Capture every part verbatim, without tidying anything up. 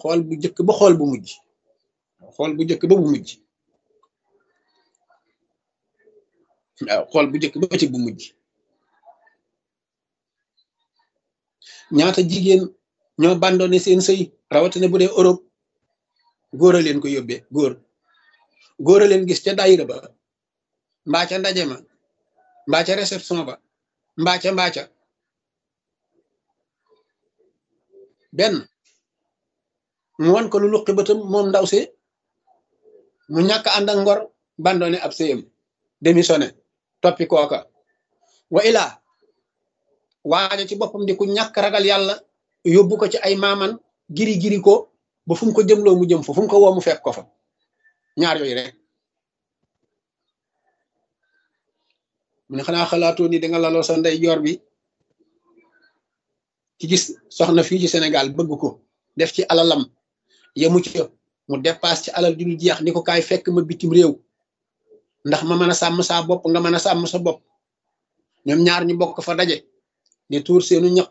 xool bu njëkk ba xool bu mujj xool bu njëkk ba bu mujj waaw xool bu njëkk ba ci bu mujj ñaata jigéen ñoo abandonné seen sëy rawatina bu dee Europe góor a leen ko yóbbee góor góor a leen gis ca daayira ba mbaa ca ndaje ma mbaa ca réception ba mbaa ca mbaa ca benn mu wan ko lu luqi bëtam moom ndaw si mu ñàkk ànd ak ngor bandone ab sëyam démissionné toppi kooka wa ilaa waaja ci boppam di ku ñàkk ragal yàlla yóbbu ko ci ay maaman giri giri ko ba fu mu ko jëmloo mu jëm fa fu mu ko woo mu fekk ko fa ñaar yooyu rek mu ne xanaa xalaatoo ni danga laloo sa ndey joor bi ci gis soxna fii ci Sénégal bëgg ko def ci alalam yemu ci mu dépasse ci alal di lu jeex ni ko kaay fekk ma bitim réew ndax ma mën a sàmm saa bopp nga mën a sàmm sa bopp ñoom ñaar ñu bokk fa daje di tuur seenu ñaq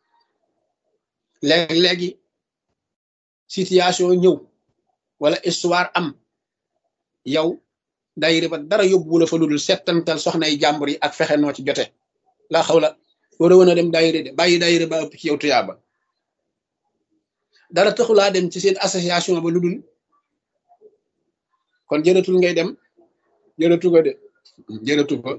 léeg-léegi situation ñëw wala histoire am yow dayre ba dara yóbbu la fa ludul settantal soxnay jàmbur yi ak fexe noo ci jote laa xaw la war a woon a dem dayre de bàyyi dayre ba ëpp ci yow tuyaaba dara taxulaa dem ci seen association ba ludul kon jërëtul ngay dem jërëtu ko de jërëtu ko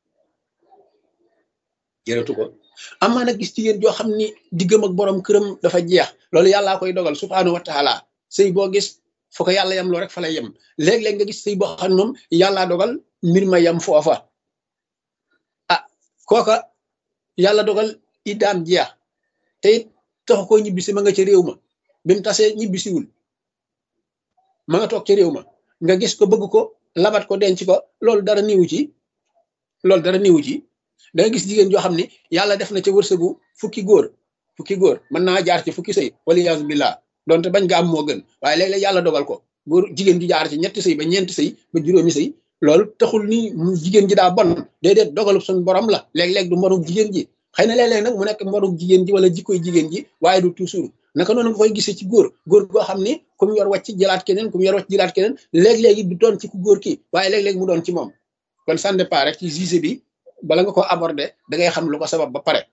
jërëtu ko amaa nag gis jigéen joo xam ni diggam ak borom këram dafa jeex loolu yàllaa koy dogal subhaanahu wa taala sëy boo gis foo ko yàlla yem loo rek fa lay yem léeg-léeg nga gis sëy boo xam moom yàllaa dogal mbir ma yem foofa ah kooka yàlla dogal iddaam jeex te it taxu koo ñibbisi ma nga ca réew ma bi mu tasee ñibbisiwul ma nga toog ca réew ma nga gis ko bëgg ko labat ko denc ko loolu dara niwu ci loolu dara niwu ci da nga gis jigéen joo xam ne yàlla def na ca wërsëgu fukki góor fukki góor mën naa jaar ci fukki sëy wala yaasu billah donte bañ nga am moo gën waaye léeg-léeg yàlla dogal ko góor jigéen ju jaar ci ñetti sëy ba ñeenti sëy ba juróomi sëy loolu taxul ni jigéen ji daa bon déedéet dogalub suñu borom la léeg-léeg du mbonuk jigéen ji xëy na léeg-léeg nag mu nekk mbonuk jigéen ji wala jikkoy jigéen ji waaye du toujours naka noonu nga koy gisee ci góor góor goo xam ni ku mu yor wàcc jëlaat keneen ku mu yor wàcc jëlaat keneen léeg-léegi du doon ci ku góor ki waaye léeg-léeg mu doon ci moom kon ça dépend rek ci juge bi bala nga ko aborder da ngay xam lu ko sabab ba pare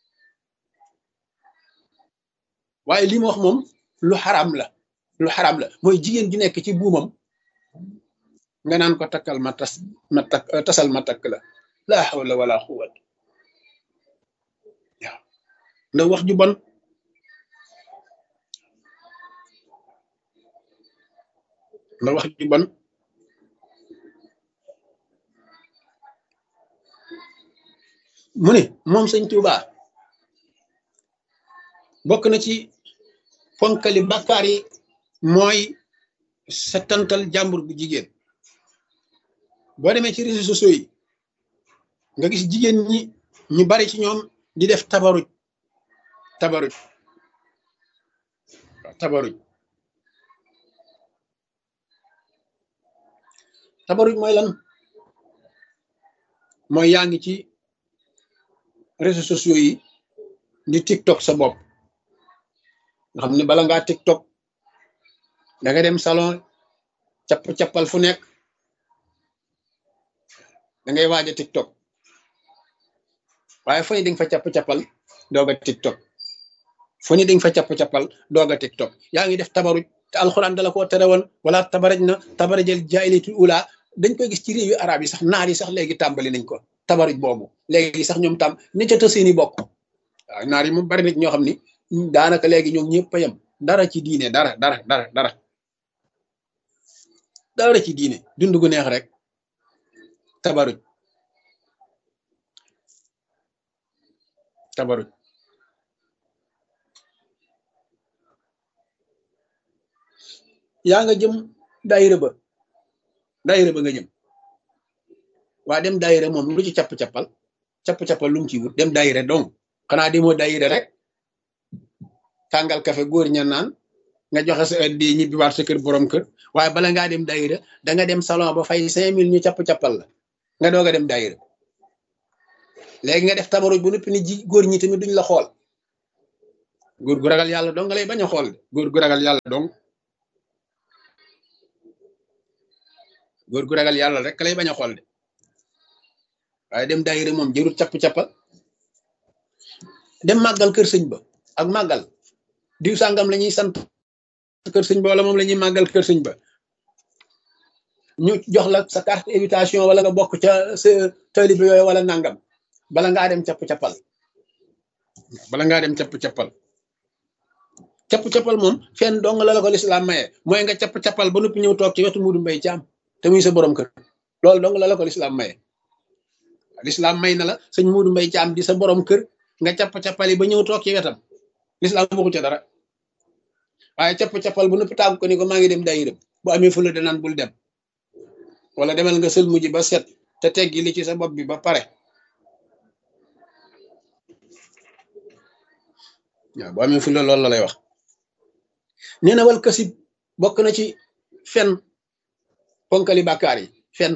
waaye li ma wax moom lu xaram la lu xaram la mooy jigéen ju nekk ci buumam nga naan ko takkal ma tas ma takk tasal ma takk la laa hawla wala quwwata waaw ndax wax ju bon ndax wax ju bon mu ne moom sëñ Tuuba bokk na ci fonkali bàkkaar yi mooy settantal jàmbur bu jigéen boo demee ci réseaux sociaux yi nga gis jigéen ñi ñu bari ci ñoom di def tabaruj tabaruj tabaruj tabaruj mooy lan mooy yaa ngi ci réseaux sociaux yi di tiktok sa bopp nga xam ne bala ngaa tiktok da nga dem salon capp-cappal fu nekk da ngay waaj a tiktok waaye fu ne di nga fa capp-cappal doog a tiktok fu ne di nga fa capp-cappal doog a tiktok yaa ngi def tabaruj te alxuraan dala koo tere woon wala tabaraj na tabarajal jaahiliyatul ula dañ koy gis ci réew yu arab yi sax naar yi sax léegi tàmbali nañ ko tabaruj boobu léegi sax ñoom tam ni ca seeni bokk waaw naar yi moom bari nit ñoo xam ni daanaka léegi ñoom ñëpp a yem dara ci diine dara dara dara dara dara ci diine dund gu neex rek tabaruj tabaruj yaa nga jëm daayira ba daayira ba nga jëm waa dem daayira moom lu ci capp-cappal capp-cappal lu mu ci wut dem daayira donc xanaa demoo daayira rek tàngal kafe góor ña naan nga joxe sa di ñibbi waat sa kër borom kër waaye bala ngaa dem daayira da nga dem salon ba fay cinq mille ñu capp-cappal la nga doog a dem daayira léegi nga def tabaruj bu noppi ni ji góor ñi tamit duñ la xool góor gu ragal yàlla dong nga lay bañ a xool de góor gu ragal yàlla dong góor gu ragal yàlla rek lay bañ a xool de waaye dem daayira moom jërut capp-cappal dem màggal kër sëñ ba ak màggal diw sàngam la ñuy sant kër sëñ ba wala moom la ñuy màggal kër sëñ ba ñu jox la sa carte invitation wala nga bokk ca sa taalibe yooyu wala nangam bala ngaa dem capp-cappal bala ngaa dem capp-cappal capp-cappal moom fenn dong la la ko lislaam maye mooy nga capp-cappal ba noppi ñëw toog ci wetu Muudu Mbay Caam te muy sa borom kër loolu dong la la ko lislaam maye lislaam may na la sëñ Muudu Mbay Caam di sa borom kër nga capp-cappali ba ñëw toog ci wetam lislaam waxu ca dara waaye capp-cappal bu noppi tàggu ko ni ko maa ngi dem daayira bu amee fula danaan bul dem wala demal nga sël mujj ba set te teggi li ci sa bopp bi ba pare waaw bu amee fula loolu la lay wax nee na wal kasib bokk na ci fen ponkali bàkkaar yi fen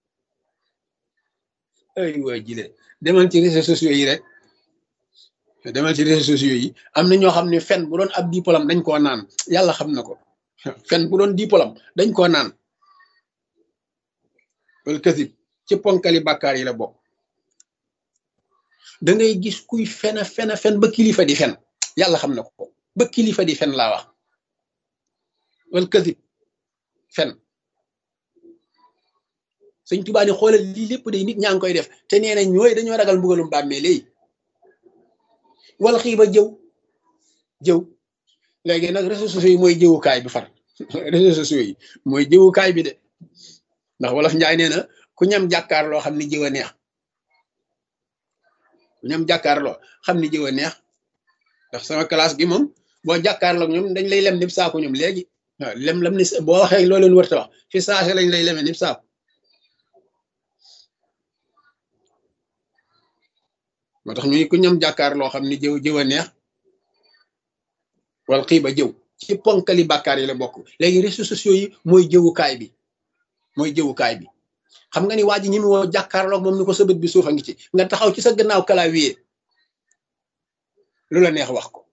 ay waa jile demal ci réseaux sociaux yi rek demal ci réseaux sociaux yi am na ñoo xam ne fen bu doon ab diplôme dañ koo naan yàlla xam na ko fen bu doon diplôme dañ koo naan wal kasib ci ponkali bàkkaar yi la bokk da ngay gis kuy fena fena fen ba kilifa di fen yàlla xam na ko ba kilifa di fen laa wax wal kasib fen sëñ Tuubaa ni xoolal lii lépp day nit ñaa ngi koy def te nee na ñooy dañoo ragal mbugalum bàmmee léegi wal xiiba jëw jëw léegi nag réseaux sociaux yi mooy jëwukaay bi far réseaux sociaux yi mooy jëwukaay bi de ndax wolof njaay nee na ku ñam jàkkaarloo xam ni jëw a neex ku ñam jàkkaarloo xam ni jëw a neex ndax sama classe gi moom boo jàkkaarloo ñoom dañ lay lem nib saako ñoom léegi waaw lem lam ni boo waxee loo leen wërta wax fi saase lañ lay leme nib saako moo tax ñu ku ñam jàkkaarloo xam ni jëw jëw a neex wal xiiba jëw ci ponkali bàkkaar yi la bokk léegi réseaux sociaux yi mooy jëwukaay bi mooy jëwukaay bi xam nga ni waa ji ñi mu woo jàkkaarloog moom ni ko sa bët bi suuf a ngi ci nga taxaw ci sa gannaaw clavier lu la neex wax ko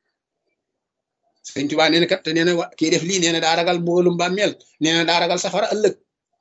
Sëñ Tuubaa nee na kat te nee na wa kii def lii nee na daa ragal mbugalum bàmmeel nee na daa ragal safara ëllëg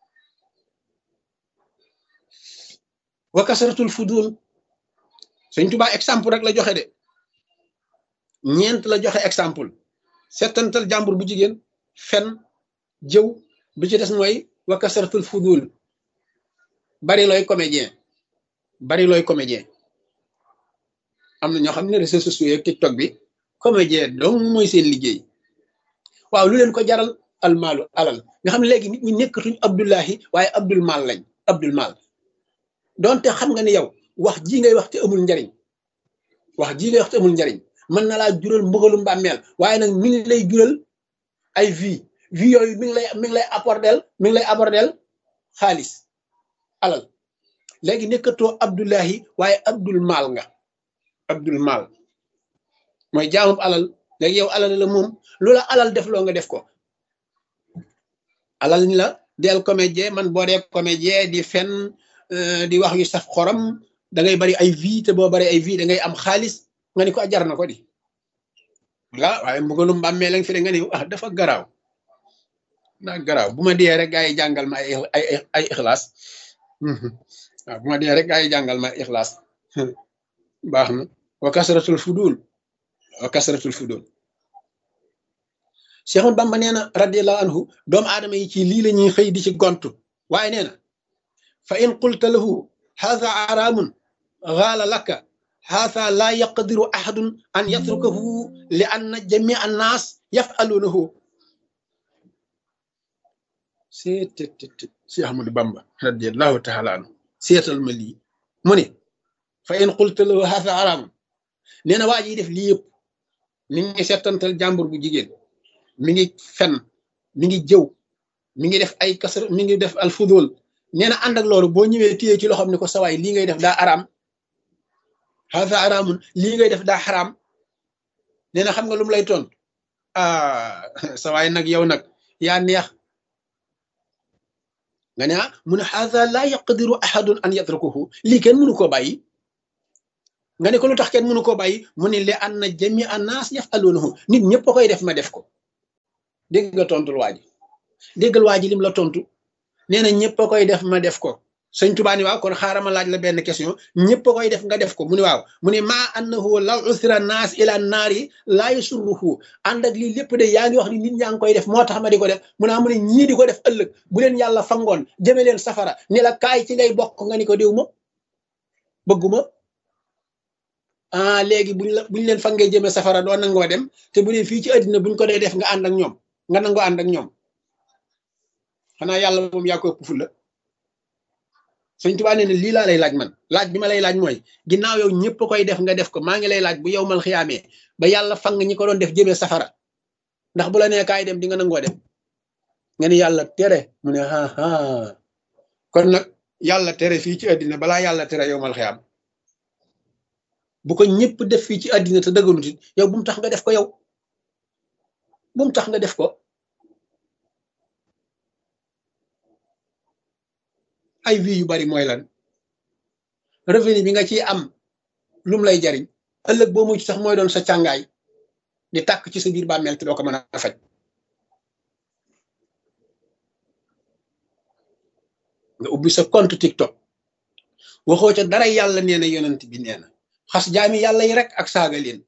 wa kasratul fudul Sëñ Tuubaa exemple rek la joxe de ñeent la joxe exemple settantal jàmbur bu jigéen fen jëw bi ci des mooy wa kasratul fudul bari looy comédien bari looy comédien am na ñoo xam ne réseaux sociaux yeeg TikTok bi comédien donc mooy seen liggéey waaw lu leen ko jaral almaalu alal nga xam ne léegi nit ñi nekkatuñ Abdullahi waaye Abdul Maal lañ Abdul Maal donte xam nga ne yow wax ji ngay wax te amul njariñ wax ji ngay wax te amul njariñ mën na laa jural mbugalum bàmmeel waaye nag mi ngi lay jural ay vie vie yooyu mi ngi lay mi ngi lay apporteel mi ngi lay apporteel xaalis alal léegi nekkatoo Abdullahi waaye Abdul Maal nga Abdul Maal mooy jaamub alal léegi yow alal la moom loola alal def loo nga def ko alal ni la del comédien man boo dee comédien di fen di wax yu saf xorom da ngay bari ay vie te boo bari ay vie da ngay am xaalis nga ni ko jar na ko di la waaye mbugalum bàmmee lañ fi de nga ni ah dafa garaaw daa garaaw bu ma dee rek gaa yi jàngal ma ay ay ay ixlaas waaw bu ma dee rek gaa yi jàngal ma ixlaas baax na wa kasratul fudul wa kasratul fudul Seexul Bamba nee na radiyallahu anhu doomu aadama yi ci lii la ñuy xëy di ci gontu waaye nee na fa in qulta lahu haadha araamun gaala laka haadha laa yaqdiru ahadun an yatrukahu li anna jamia annaas yafaluunahu seetet si Ahmadu Bamba radiyallahu taala anhu seetal ma lii mu ne fa in qulta lahu haadha araamun nee na waa ji def lii yëpp mi ngi settantal jàmbur bu jigéen mi ngi fen mi ngi jëw mi ngi def ay kasar mi ngi def al fudul nee na ànd ak loolu boo ñëwee téye ci loxoom ni ko sawaay lii ngay def daa araam haza araamun lii ngay def daa xaraam nee na xam nga lu mu lay toon ah sawaay nag yow nag yaa neex nga ne ah mu ne haza laa yaqdiru ahadun an yatrukuhu lii kenn mënu koo bàyyi nga ne ko lu tax kenn mënu koo bàyyi mu ne li anna jami annaas yafaluunahu nit ñëpp a koy def ma def ko. dégg nga tontul waa ji déggal waa ji lim la tontu nee na ñëpp a koy def ma def ko sëñ Tuubaa ni waaw kon xaaral ma laaj la benn question ñëpp a koy def nga def ko mu ne waaw mu ne maa annahu law usira naas ila naari laa yasurruhu ànd ak lii lépp de yaa ngi wax ni nit ñaa ngi koy def moo tax ma di ko def mu ne mu ne ñii di ko def ëllëg bu leen yàlla fangoon jëme leen safara ni la kaay ci ngay bokk nga ni ko diw ma bëgguma ah léegi buñ la buñ leen fangee jëme safara doo nangoo dem te bu dee fii ci àddina buñ ko dee def nga ànd ak ñoom nga nangoo ànd ak ñoom xanaa yàlla moom yaa ko ëpp fulla sëñ Tuubaa nee na lii laa lay laaj man laaj bi ma lay laaj mooy ginnaaw yow ñëpp koy def nga def ko maa ngi lay laaj bu yow mal xiyaamee ba yàlla fang ñi ko doon def jëmee safara ndax bu la nee kaay dem di nga nangoo dem nga ni yàlla tere mu ne ah ah kon nag yàlla tere fii ci àddina balaa yàlla tere yow mal xiyaam bu ko ñëpp def fii ci àddina te dëgganut it yow bu mu tax nga def ko yow bu mu tax nga def ko ay vie yu bari mooy lan revenu bi nga ciy am lum lay jariñ ëllëg boo mucc sax mooy doon sa càngaay di tàkk ci sa biir bàmmeel te doo ko mën a faj nga ubbi sa compte TikTok waxoo ca dara yàlla nee na yonent bi nee na xas jaami yàlla yi rek ak saaga leen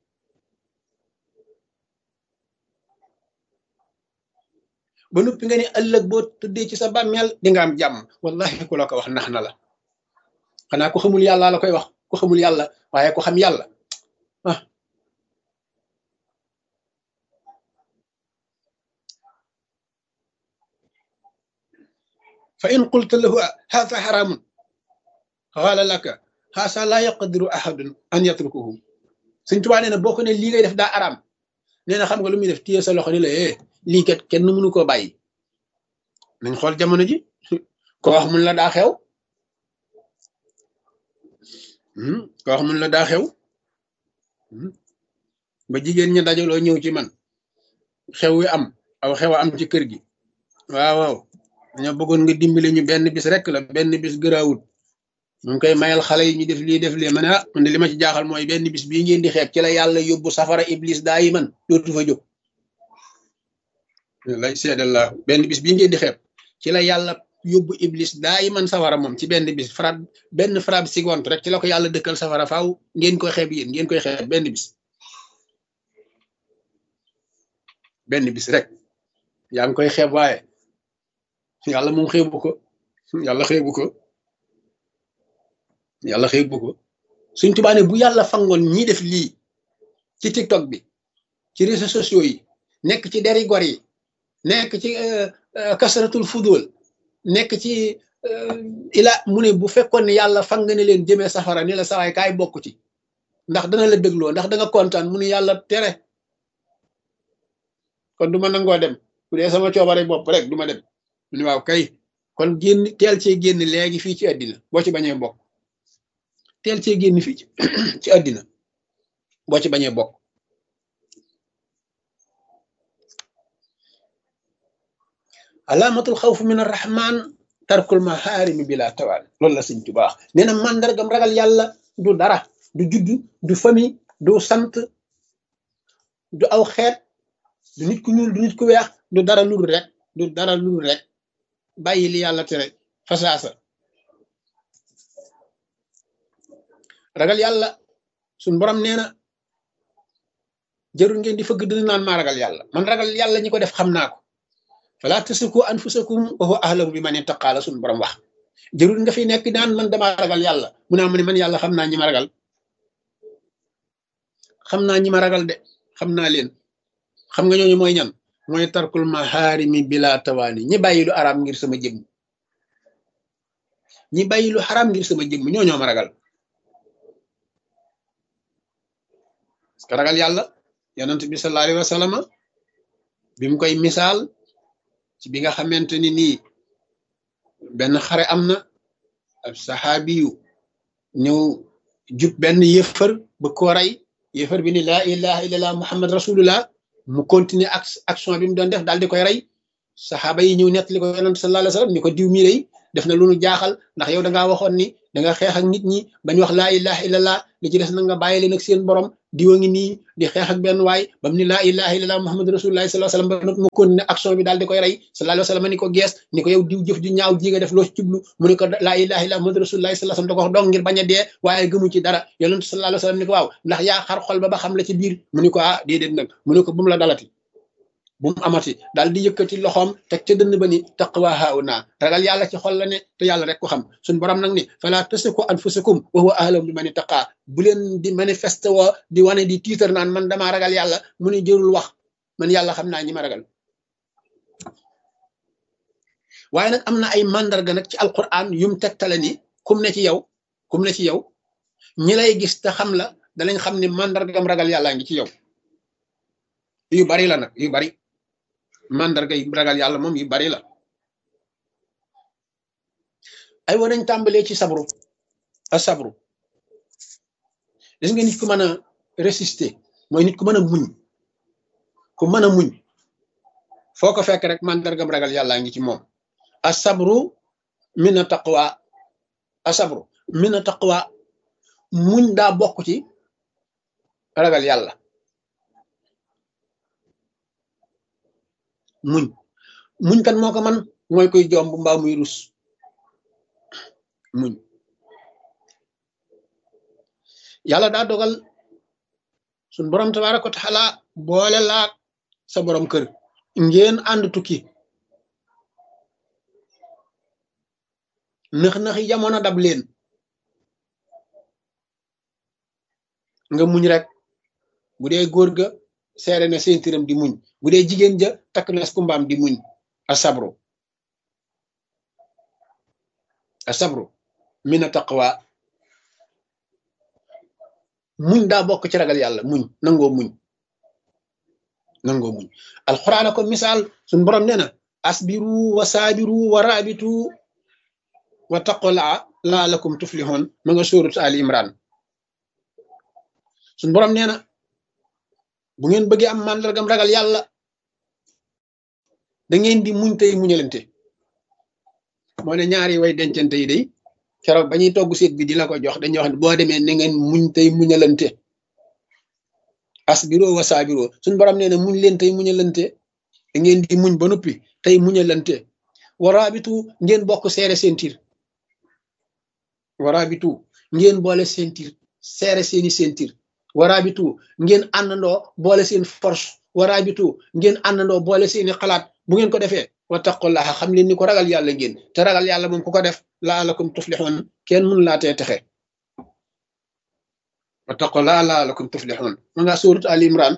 ba noppi nga ne ëllëg boo tëddee ci sa bàmmeel di nga am jàmm wallahi ku la ko wax nax na la xanaa ko xamul yàlla la koy wax ku xamul yàlla waaye ku xam yàlla ah fa in qulta lahu haza haramun qaala laka haasa laa yaqdiru ahadun an yatrukuhu Sëñ Tuubaa nee na boo ko ne lii ngay def daa araam nee na xam nga lu muy def téye sa loxo ni la eh lii kat kenn mënu koo bàyyi nañ xool jamono ji ko wax mun la daa xew ko wax mun la daa xew ba jigéen ñi dajaloo ñëw ci man xew wi am aw xew a am ci kër gi waaw waaw dañoo bëggoon nga dimbale ñu benn bis rek la benn bis gëraawut ñu ngi koy mayal xale yi ñu def lii def lii ma ne ah man de li ma ci jaaxal mooy benn bis bii ngeen di xeeb ci la yàlla yóbbu safara iblis daa yi man dootu fa jóg lay seedallah benn bis bii ngeen di xeeb ci la yàlla yóbbu iblis daa yi man safara moom ci benn bis fra benn frabe seconde rek ci la ko yàlla dëkkal safara faaw ngeen koy xeeb yéen ngeen koy xeeb benn bis benn bis rek yaa ngi koy xeeb waaye yàlla moom xeebu ko yàlla xeebu ko yàlla xeebu ko Sëñ Tuubaa ne bu yàlla fangoon ñi def lii ci TikTok bi ci réseaux sociaux yi nekk ci deri gor yi nekk ci kasratul fudul nekk ci ila mu ne bu fekkoon ne yàlla fang ne leen jëmee safara ni la sawaay kaay bokk ci ndax dana la bégloo ndax da nga kontaan mu ne yàlla tere kon du ma nangoo dem bu dee sama coobare bopp rek du ma dem mu ne waaw kay kon génn teel cee génn léegi fii ci àddina boo ci bañee bokk teel cee génn fii ci àddina boo ci bañee bokk alaamatul xawf min arrahman tarkul maharimi bila tawal loolu la Sëñ Tuubaa nee na màndargam ragal yàlla du dara du juddu du famille du sant du aw xeet du nit ku ñuul du nit ku weex du dara lul rek du dara lul rek bàyyi li yàlla tere fasaasa ragal yàlla suñ borom nee na jarul ngeen di fëgg dina naan maa ragal yàlla man ragal yàlla ñi ko def xam naa ko fala tasriku anfusakum wa huwa ahlamu bi man ittaqa la suñ borom wax jarul nga fi nekk naan man dama ragal yàlla mu naa ma ne man yàlla xam naa ñi ma ragal xam naa ñi ma ragal de xam naa leen xam nga ñooñu mooy ñan mooy tarkul maharimi bila tawaani ñi bàyyi lu araam ngir sama jëmm ñi bàyyi lu xaraam ngir sama jëmm ñooñoo ma ragal parce que ragal yàlla yonent bi sallallahu alayhi wa sallam bi mu koy misaal ci bi nga xamante ni nii benn xare am na ab saxaabi yu ñëw jub benn yëfër ba ko rey yëfër bi ni laa ilaha illallah muhammad rasulullah mu continuer ak action bi mu doon def daal di koy rey saxaaba yi ñëw nettali ko yonent sallallahu alayhi wa sallam ni ko diw mii rey def na lu nu jaaxal ndax yow da ngaa waxoon ni da nga xeex ak nit ñi bañ wax laa ilaha illallah li ci des na nga bàyyi leen ak seen borom diwa ngi nii di xeex ak benn waay bam ni laa ilaha illallah muhammadu rasulullah sallallahu alayhi wasallam ba mu continué action bi daal di koy rey sallallahu alayhi wasallam ni ko gees ni ko yow diw jëf ju ñaaw ji nga def loo ci jublu mu ne ko laa ilaha illallah muhammadu rasulullah sallallahu alayhi wasallam da ko wax dong ngir bañ a dee waaye gëmu ci dara yonent sallallahu alayhi wasallam ni ko waaw ndax yaa xar xol ba ba xam la ci biir mu ni ko ah déedéet nag mu ne ko bu mu la dalati bu mu amati daal di yëkkati loxoom teg ca dënn ba ni taqwa hauna ragal yàlla ci xol la ne te yàlla rek ko xam suñ borom nag ni fala tasiku anfusakum wa huwa a'lamu bi man ittaqa bu leen di manifeste woo di wane di tiitar naan man damaa ragal yàlla mu ni jërul wax man yàlla xam naa ñi ma ragal waaye nag am na ay mandarga nag ci alquran yum tegtale ni kum ne ci yow kum ne ci yow ñi lay gis te xam la danañ xam ne mandargam ragal yàllaa ngi ci yow yu bari la nag yu bari mandarga yi ragal yàlla moom yu bari la ay wa nañ tàmbalee ci sabru a sabru gis nga nit ku mën a résister mooy nit ku mën a muñ ku mën a muñ foo ko fekk rek mandargam ragal yàllaa ngi ci moom a sabru mina taqwa a sabru mina taqwa muñ daa bokk ci ragal yàlla muñ muñ kan moo ko man mooy koy jomb mbaa muy rus muñ yàlla daa dogal suñ borom tabaaraka wa taala boole laak sa borom kër ngeen ànd tukki nëx-nëxi jamono dab leen nga muñ rek bu dee góor ga seere na seentiram di muñ bu dee jigéen ja takk na kumbaam di muñ a sabru a sabru mina taqwa muñ daa bokk ci ragal yàlla muñ nangoo muñ nangoo muñ alxuraan ko misaal suñ borom nee na asbiru wa saabiru wa raabitu wa taqulaa laalakum tuflihun ma nga sóorat Ali Imran suñ borom nee na bu ngeen bëggee am màndargam ragal yàlla da ngeen di muñ tey muñalante moo ne ñaari way dencante yi day keroog ba ñuy togg seet bi di la ko jox dañuy wax ne boo demee na ngeen muñ tey muñalante asbiro wa saabiro suñ borom nee na muñ leen tey muñalante da ngeen di muñ ba noppi tey muñalante waraabitu ngeen bokk seere seen tir waraabitu ngeen boole seen tir seere seeni seen tir waraabitu ngeen àndandoo boole seen force waraabitu ngeen àndandoo boole seeni xalaat bu ngeen ko defee wattaqullaha xam leen ni ko ragal yàlla ngeen te ragal yàlla moom ku ko def laalakum tuflixuun kenn mun laa tee texe wattaqullaha laalakum tuflixuun ma nga suurat Ali Imran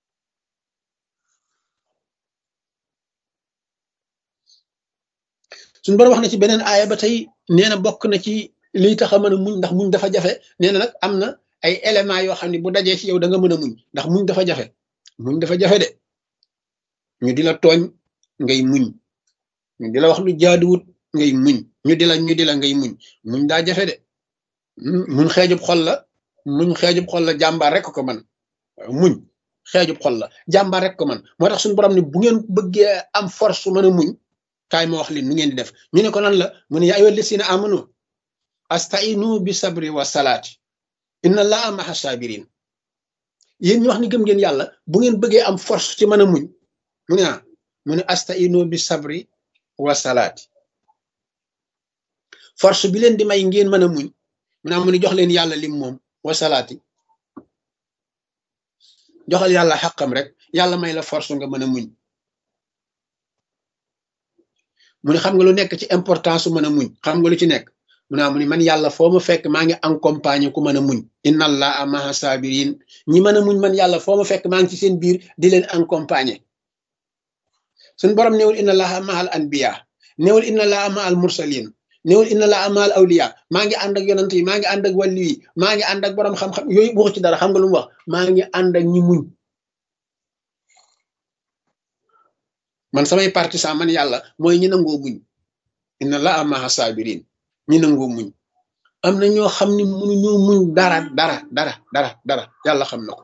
suñu borom wax na ci beneen aaya ba tey nee na bokk na ci liy tax a mën a muñ ndax muñ dafa jafe nee na nag am na ay éléments yoo xam ne bu dajee ci yow da nga mën a muñ ndax muñ dafa jafe muñ dafa jafe de ñu di la tooñ ngay muñ ñu di la wax lu jaaduwut ngay muñ ñu di la ñu di la ngay muñ muñ daa jafe de muñ xeejub xol la muñ xeejub xol la jàmbaar rek ko man muñ xeejub xol la jàmbaar rek ko man moo tax suñu borom ne bu ngeen bëggee am force su mën a muñ kaay ma wax leen nu ngeen di def ñu ne ko lan la mu ne yaa ayyuhal lazina amanu astainu bi sabri wa salaati inna allaha ma'a sabirin yéen ñu wax ni gëm ngeen yàlla bu ngeen bëggee am force ci mën a muñ mu ne ah mu ne astainu bi sabri wa salaati force bi leen di may ngeen mën a muñ mu ne mu ne jox leen yàlla lim moom wa salaati joxal yàlla xaqam rek yàlla may la force nga mën a muñ mu ne xam nga lu nekk ci importance su mën a muñ xam nga lu ci nekk mu ne mu ne man yàlla foo ma fekk maa ngi accompagner ku mën a muñ inna allaha ma'a sabirin ñi mën a muñ man yàlla foo ma fekk maa ngi ci seen biir di leen accompagner suñ borom néewul inna allaha ma'al anbiya néewul inna allaha ma'al mursalin néewul inna allaha ma'al awliya maa ngi ànd ak yonent yi maa ngi ànd ak wàllu yi maa ngi ànd ak borom xam-xam yooyu waxu ci dara xam nga lu mu wax maa ngi ànd ak ñi muñ man samay partisan man yàlla mooy ñi nangoo muñ inna allaha ma'a sabirin ñi nangoo muñ am na ñoo xam ne mënuñoo muñ dara dara dara dara dara yàlla xam na ko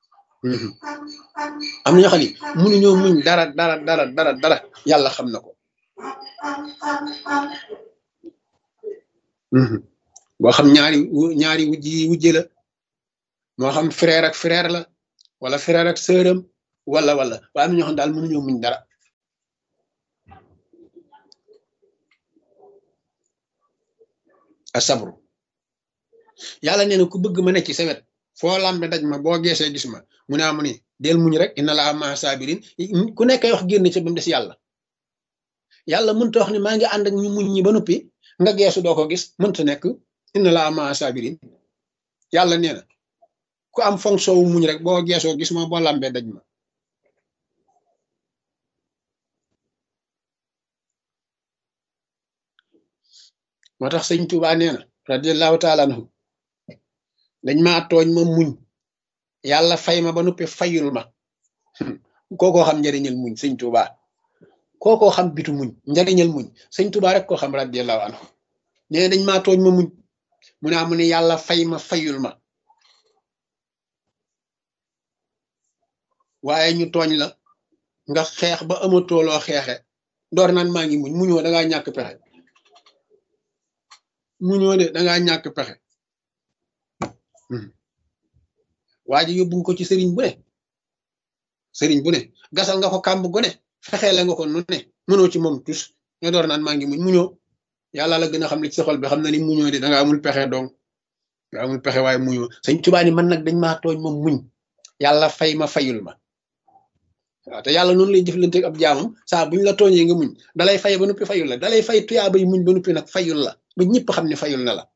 am na ñoo xam ne mënuñoo muñ dara dara dara dara dara yàlla xam na ko Mhm. boo xam ñaari wu- ñaari wujj yi wujje la moo xam frère ak frère la wala frère ak sœuram wala wala waaye am na ñoo xam daal mënuñoo muñ dara a sabru yàlla nee na ku bëgg ma nekk ci sa wet foo lambe daj ma boo geesee gis ma mu ne amu ni del muñ rek inna laa maa sabirin ku nekkay wax génn ci ba mu des yàlla yàlla mënta wax ni maa ngi ànd ak ñu muñ ñi ba noppi nga geesu doo ko gis mënta nekk inna laa maa sabirin yàlla nee na ku am fonction wu muñ rek boo geesoo gis ma boo lambee daj ma moo tax sëñ Tuubaa nee na radiallahu taala anhu dañ maa tooñ ma muñ yàlla fay ma ba noppi fayul ma kookoo xam njëriñal muñ sëñ Tuubaa kookoo xam bitu muñ njëriñal muñ sëñ Tuubaa rek koo xam radiallahu anhu nee na dañ maa tooñ ma muñ mu ne amu ne yàlla fay ma fayul ma waaye ñu tooñ la nga xeex ba amatoo loo xeexe door naan maa ngi muñ muñoo da ngaa ñàkk pexe muñoo de da ngaa ñàkk pexe waa ji yóbbu ko ci sëriñ bu ne sëriñ bu ne gasal nga ko kàmb gu ne fexeele nga ko nu ne mënoo ci moom tus nga door naan maa ngi muñ muñoo yàlla la gën a xam li ci sa xol bi xam na ni muñoo de da nga amul pexe donc nga amul pexe waaye muñoo sëñ Tuubaa ni man nag dañ maa tooñ ma muñ yàlla fay ma fayul ma waaw te yàlla noonu lay jëflante ab jaamam saa buñ la tooñee nga muñ dalay fay ba noppi fayul la dalay fay tuyaabay muñ ba noppi nag fayul la ba ñëpp xam ne fayul na la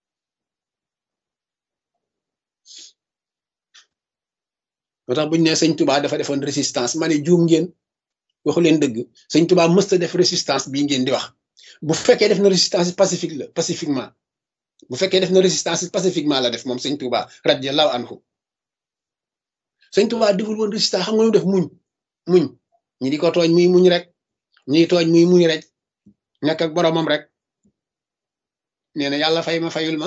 moo tax buñ ne sëñ Tuubaa dafa defoon résistance ma ne juum ngeen waxu leen dëgg sëñ Tuubaa mësta def résistance bii ngeen di wax bu fekkee def na résistance pacifique la pacifiquement bu fekkee def na résistance pacifiquement la def moom sëñ Tuubaa radiyallahu anhu sëñ Tuubaa deful woon résistance xam nga lu def muñ muñ ñi di ko tooñ muy muñ rek ñi tooñ muy muñ rek nekk ak boromam rek nee na yàlla fay ma fayul ma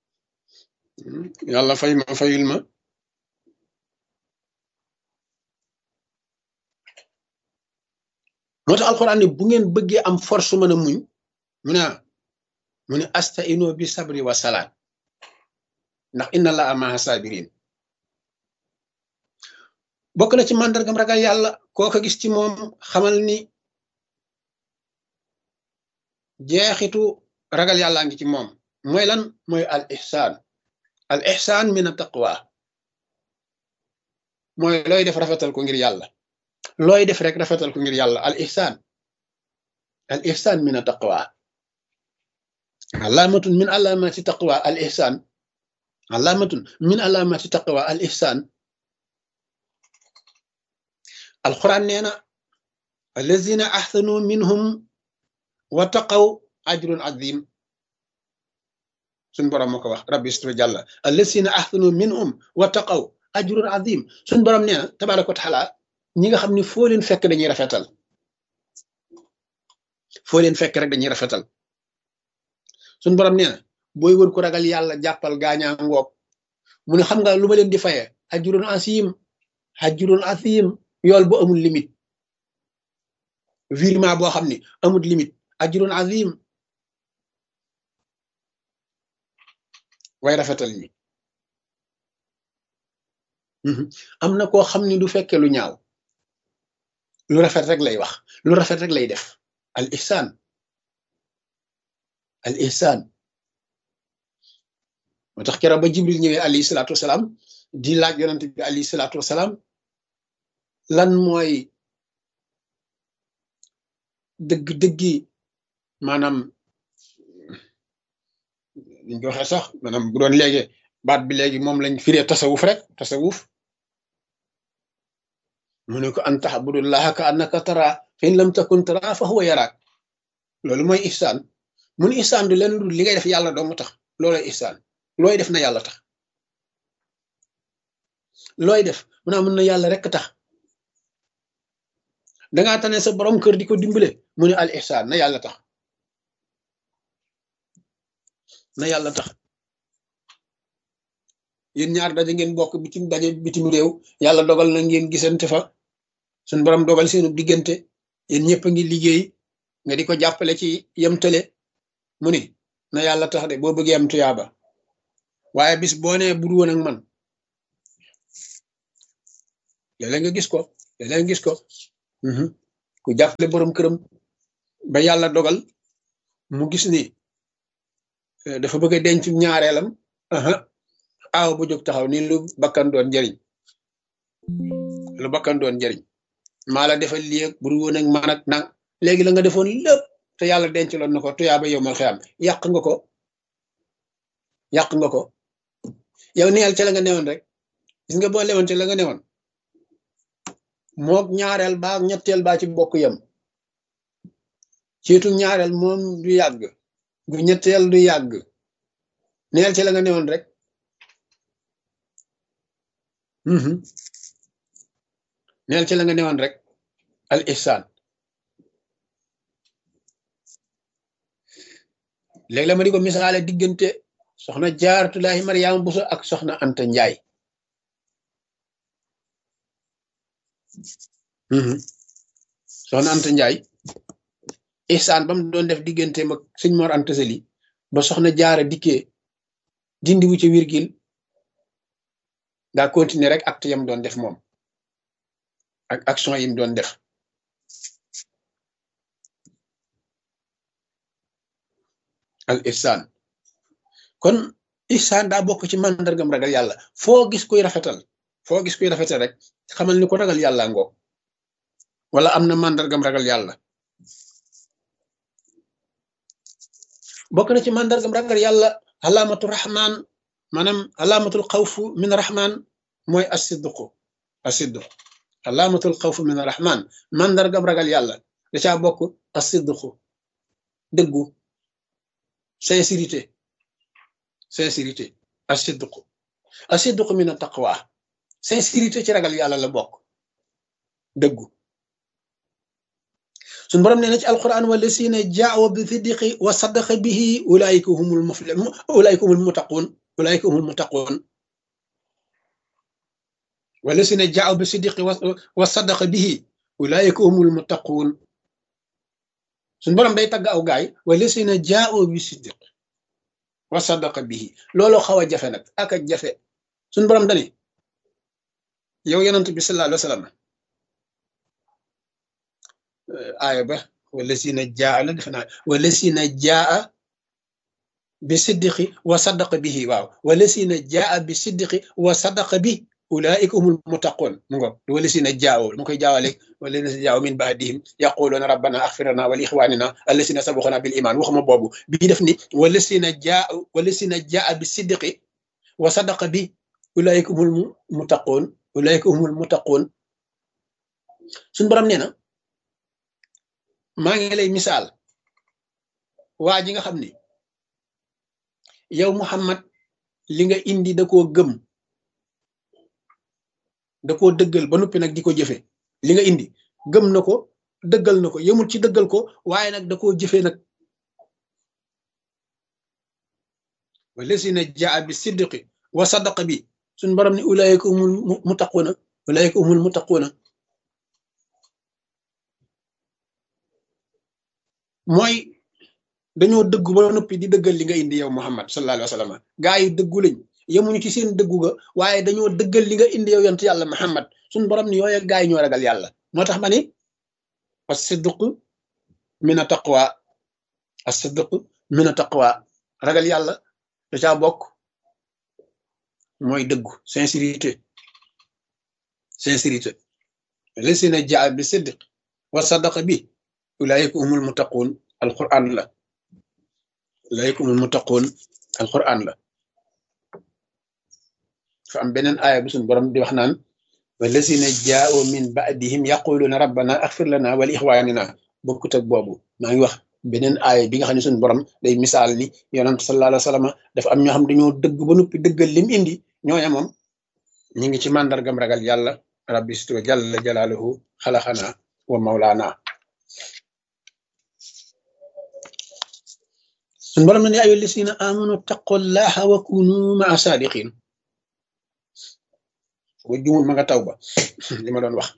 yàlla fay ma fayul ma moo tax alxuraan ne bu ngeen bëggee am force mën a muñ mu ne mu ne astaino bi sabri wa salaat ndax inna la amaha sabirin bokk na ci màndargam ragal yàlla koo ko gis ci moom xamal ni jeexitu ragal yàllaa ngi ci moom mooy lan mooy al ihsaan al ihsaan min a taqwa mooy looy def rafetal ko ngir yàlla looy def rek rafetal ko ngir yàlla al ihsaan al ihsaan min a taqwa alaamatun min alaamati taqwa al ihsaan alaamatun min alaamati taqwa al ihsaan alquran nee na allazina ahsanu minhum wa taqaw ajrun azim suñ borom moo ko wax rabbi istru jàlla allazina ahsanu minhum wa taqaw ajrun azim suñ borom nee na tabaraka wa taala ñi nga xam ne foo leen fekk dañuy rafetal foo leen fekk rek dañuy rafetal suñ borom nee na booy wër ko ragal yàlla jàppal gaañaa ngoog mu ne xam nga lu ma leen di faye ajrun azim ajrun azim yool bu amul limite virement boo xam ne amul limite ajrun azim way rafetal ñi am na koo xam ne du fekke lu ñaaw lu rafet rek lay wax lu rafet rek lay def al ihsaan al ihsaan moo tax keroog ba jibril ñëwee alayhi salaatu wasalaam di laaj yonent bi alayhi salaatu wasalaam lan mooy dëgg-dëggi maanaam liñ ko waxee sax maanaam bu doon léegi baat bi léegi moom lañ firee tasawuf rek tasawuf mu ne ko an taxbudullaha ka annaka tara fa in lam takun tara fa huwa yaraak loolu mooy ihsaan mun ihsaan du leen lu li ngay def yàlla doo mu tax loolooy ihsaan looy def na yàlla tax looy def mu naa mun na yàlla rek tax dangaa tane sa borom kër di ko dimbale mu ne al ihsaan na yàlla tax na yàlla tax yéen ñaar daje ngeen bokk bitim daje bitim réew yàlla dogal na ngeen gisante fa suñ borom dogal seenu diggante yéen ñëpp a ngi liggéey nga di ko jàppale ci yem tële mu ni na yàlla tax de boo bëggee am tuyaaba waaye bis boo nee bur woon ak man léeg-léeg nga gis ko léeg-léeg nga gis ko ku jàppale borom këram ba yàlla dogal mu gis ni dafa bëgg a denc ñaareelam aha aaw bu jóg taxaw ni lu bakkan doon njariñ lu bakkan doon njariñ maa la defal lii ak bur woon ak man ak nag léegi la nga defoon lépp te yàlla denc loon na ko tuyaaba yow mal xiyam yàq nga ko yàq nga ko yow neel ca la nga newoon rek gis nga boo lewoon ca la nga newoon mook ñaareel baa ñetteel baa ci bokk yam ciitu ñaareel moom du yàgg gu ñetteel du yàgg neel ca la nga newoon rek neel ca la nga newoon rek al ihsaan léegi la ma di ko misaale diggante soxna Jaaratullaahi Mariama Buso ak soxna Anta Njaay soxna Anta Njaay ihsaan ba mu doon def diggante mag sëñ Mor Anta Sali ba soxna Jaara dikkee dindi wu ci virgule daa continuer rek acte yam doon def moom ak action yim doon def al ihsaan kon ihsaan daa bokk ci màndargam ragal yàlla foo gis kuy rafetal foo gis kuy rafetal rek xamal ni ko ragal yàlla ngoo wala am na màndargam ragal yàlla bokk na ci màndargam ragal yàlla alaamatu rahman maanaam alaamatul xawfu min rahman mooy asidqu asidqu alaamatul xawfu min rahman màndargam ragal yàlla da caa bokk asidqu dëggu sincérité sincérité asidqu asidqu min taqwa sincérité ci ragal yàlla la bokk dëggu suñu borom nee na ci alquran wallasina jaaw bi siddiqi wa saddaqa bihi ulaika humul muflihun ulaika humul muttaqun ulaika humul muttaqun wallasina jaaw bi siddiqi wa saddaqa bihi ulaika humul muttaqun suñu borom day tagg aw gaay wallasina jaaw bi siddiqi wa saddaqa bihi looloo xaw a jafe nag ak a jafe suñu borom dani yow yonent bi sallallahu alayhi wa sallam aaya ba wallasina jaa la defe naa wallasina jaa bi siddiqi wa saddaqa bihi waaw wallasina jaa bi siddiqi wa saddaqa bi ulaika humul muttaqun mu ngo wallasina jaaw mu koy jaawale wallasina jaaw min baadihim yaquluna rabbana axfir lana wa li ixwanina allasina sabaxuna bil iman waxuma boobu bii def ni wallasina jaa wallasina jaa bi siddiqi wa saddaqa bi ulaika humul muttaqun ulaika humul muttaqun suñu borom nee na maa ngi lay misaal waa ji nga xam ni yow Muhammad li nga indi da koo gëm da koo dëggal ba noppi nag di ko jëfe li nga indi gëm na ko dëggal na ko yemul ci dëggal ko waaye nag da koo jëfe nag wallasina jaa bi siddiqi wa saddaqa bi suñ borom ni ulaayika humul muttaquuna ulaayika humul muttaquuna mooy dañoo dëggu ba noppi di dëggal li nga indi yow Muhammad sallallahu alayhi wa sallam gaa yi dëggu lañ yemuñu ci seen dëggu ga waaye dañoo dëggal li nga indi yow yonent yàlla Muhammad suñ borom ni yooye gaa yi ñoo ragal yàlla moo tax ma ni as-sidq min at-taqwa as-sidq min at-taqwa ragal yàlla da caa bokk mooy dëggu sincérité sincérité lasina jaa bi sidq wa sadaqa bi ulaayika humul muttaqun alquran la ulaayika humul muttaqun alquran la fa am beneen aaya bu suñu borom di wax naan wallasina jaa'u min ba'dihim yaquluna rabbana axfir lana wa li ixwanina bokkut ak boobu maa ngi wax beneen aaya bi nga xam ne suñu borom day misaal ni yonent sallallahu alayhi wa sallam dafa am ñoo xam dañoo dëgg ba noppi dëggal lim indi ñooña moom ñi ngi ci màndargam ragal yàlla rabbi stu jalla jalaaluhu xalaxana wa mawlaana suñu borom na ne ayyuha llazina amanu taqullaha wa kunu ma'a saadiqin wa jumul ma nga taw ba li ma doon wax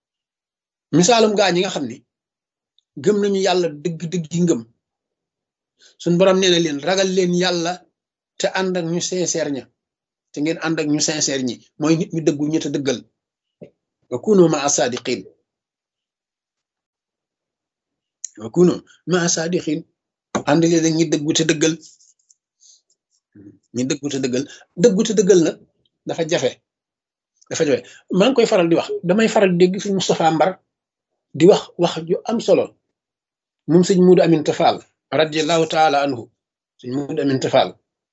misaalum gaa ñi nga xam ni gëm nañu yàlla dëgg-dëgg yi ngëm suñ borom nee na leen ragal leen yàlla te ànd ak ñu sincère ña te ngeen ànd ak ñu sincère ñi mooy nit ñu dëggu ñu te dëggal wa kunu maa sadiqin wa kunu maa sadiqin ànd leen ak ñi dëggu te dëggal ñi dëggu te dëggal dëggu te dëggal nag dafa jafe dafa jafe maa ngi koy faral di wax damay faral di dégg fi Moustapha Mbar di wax wax ju am solo moom sëñ Muudu Amin Tafaal radiallahu taala anhu sëñ Muudu Amin Tafaal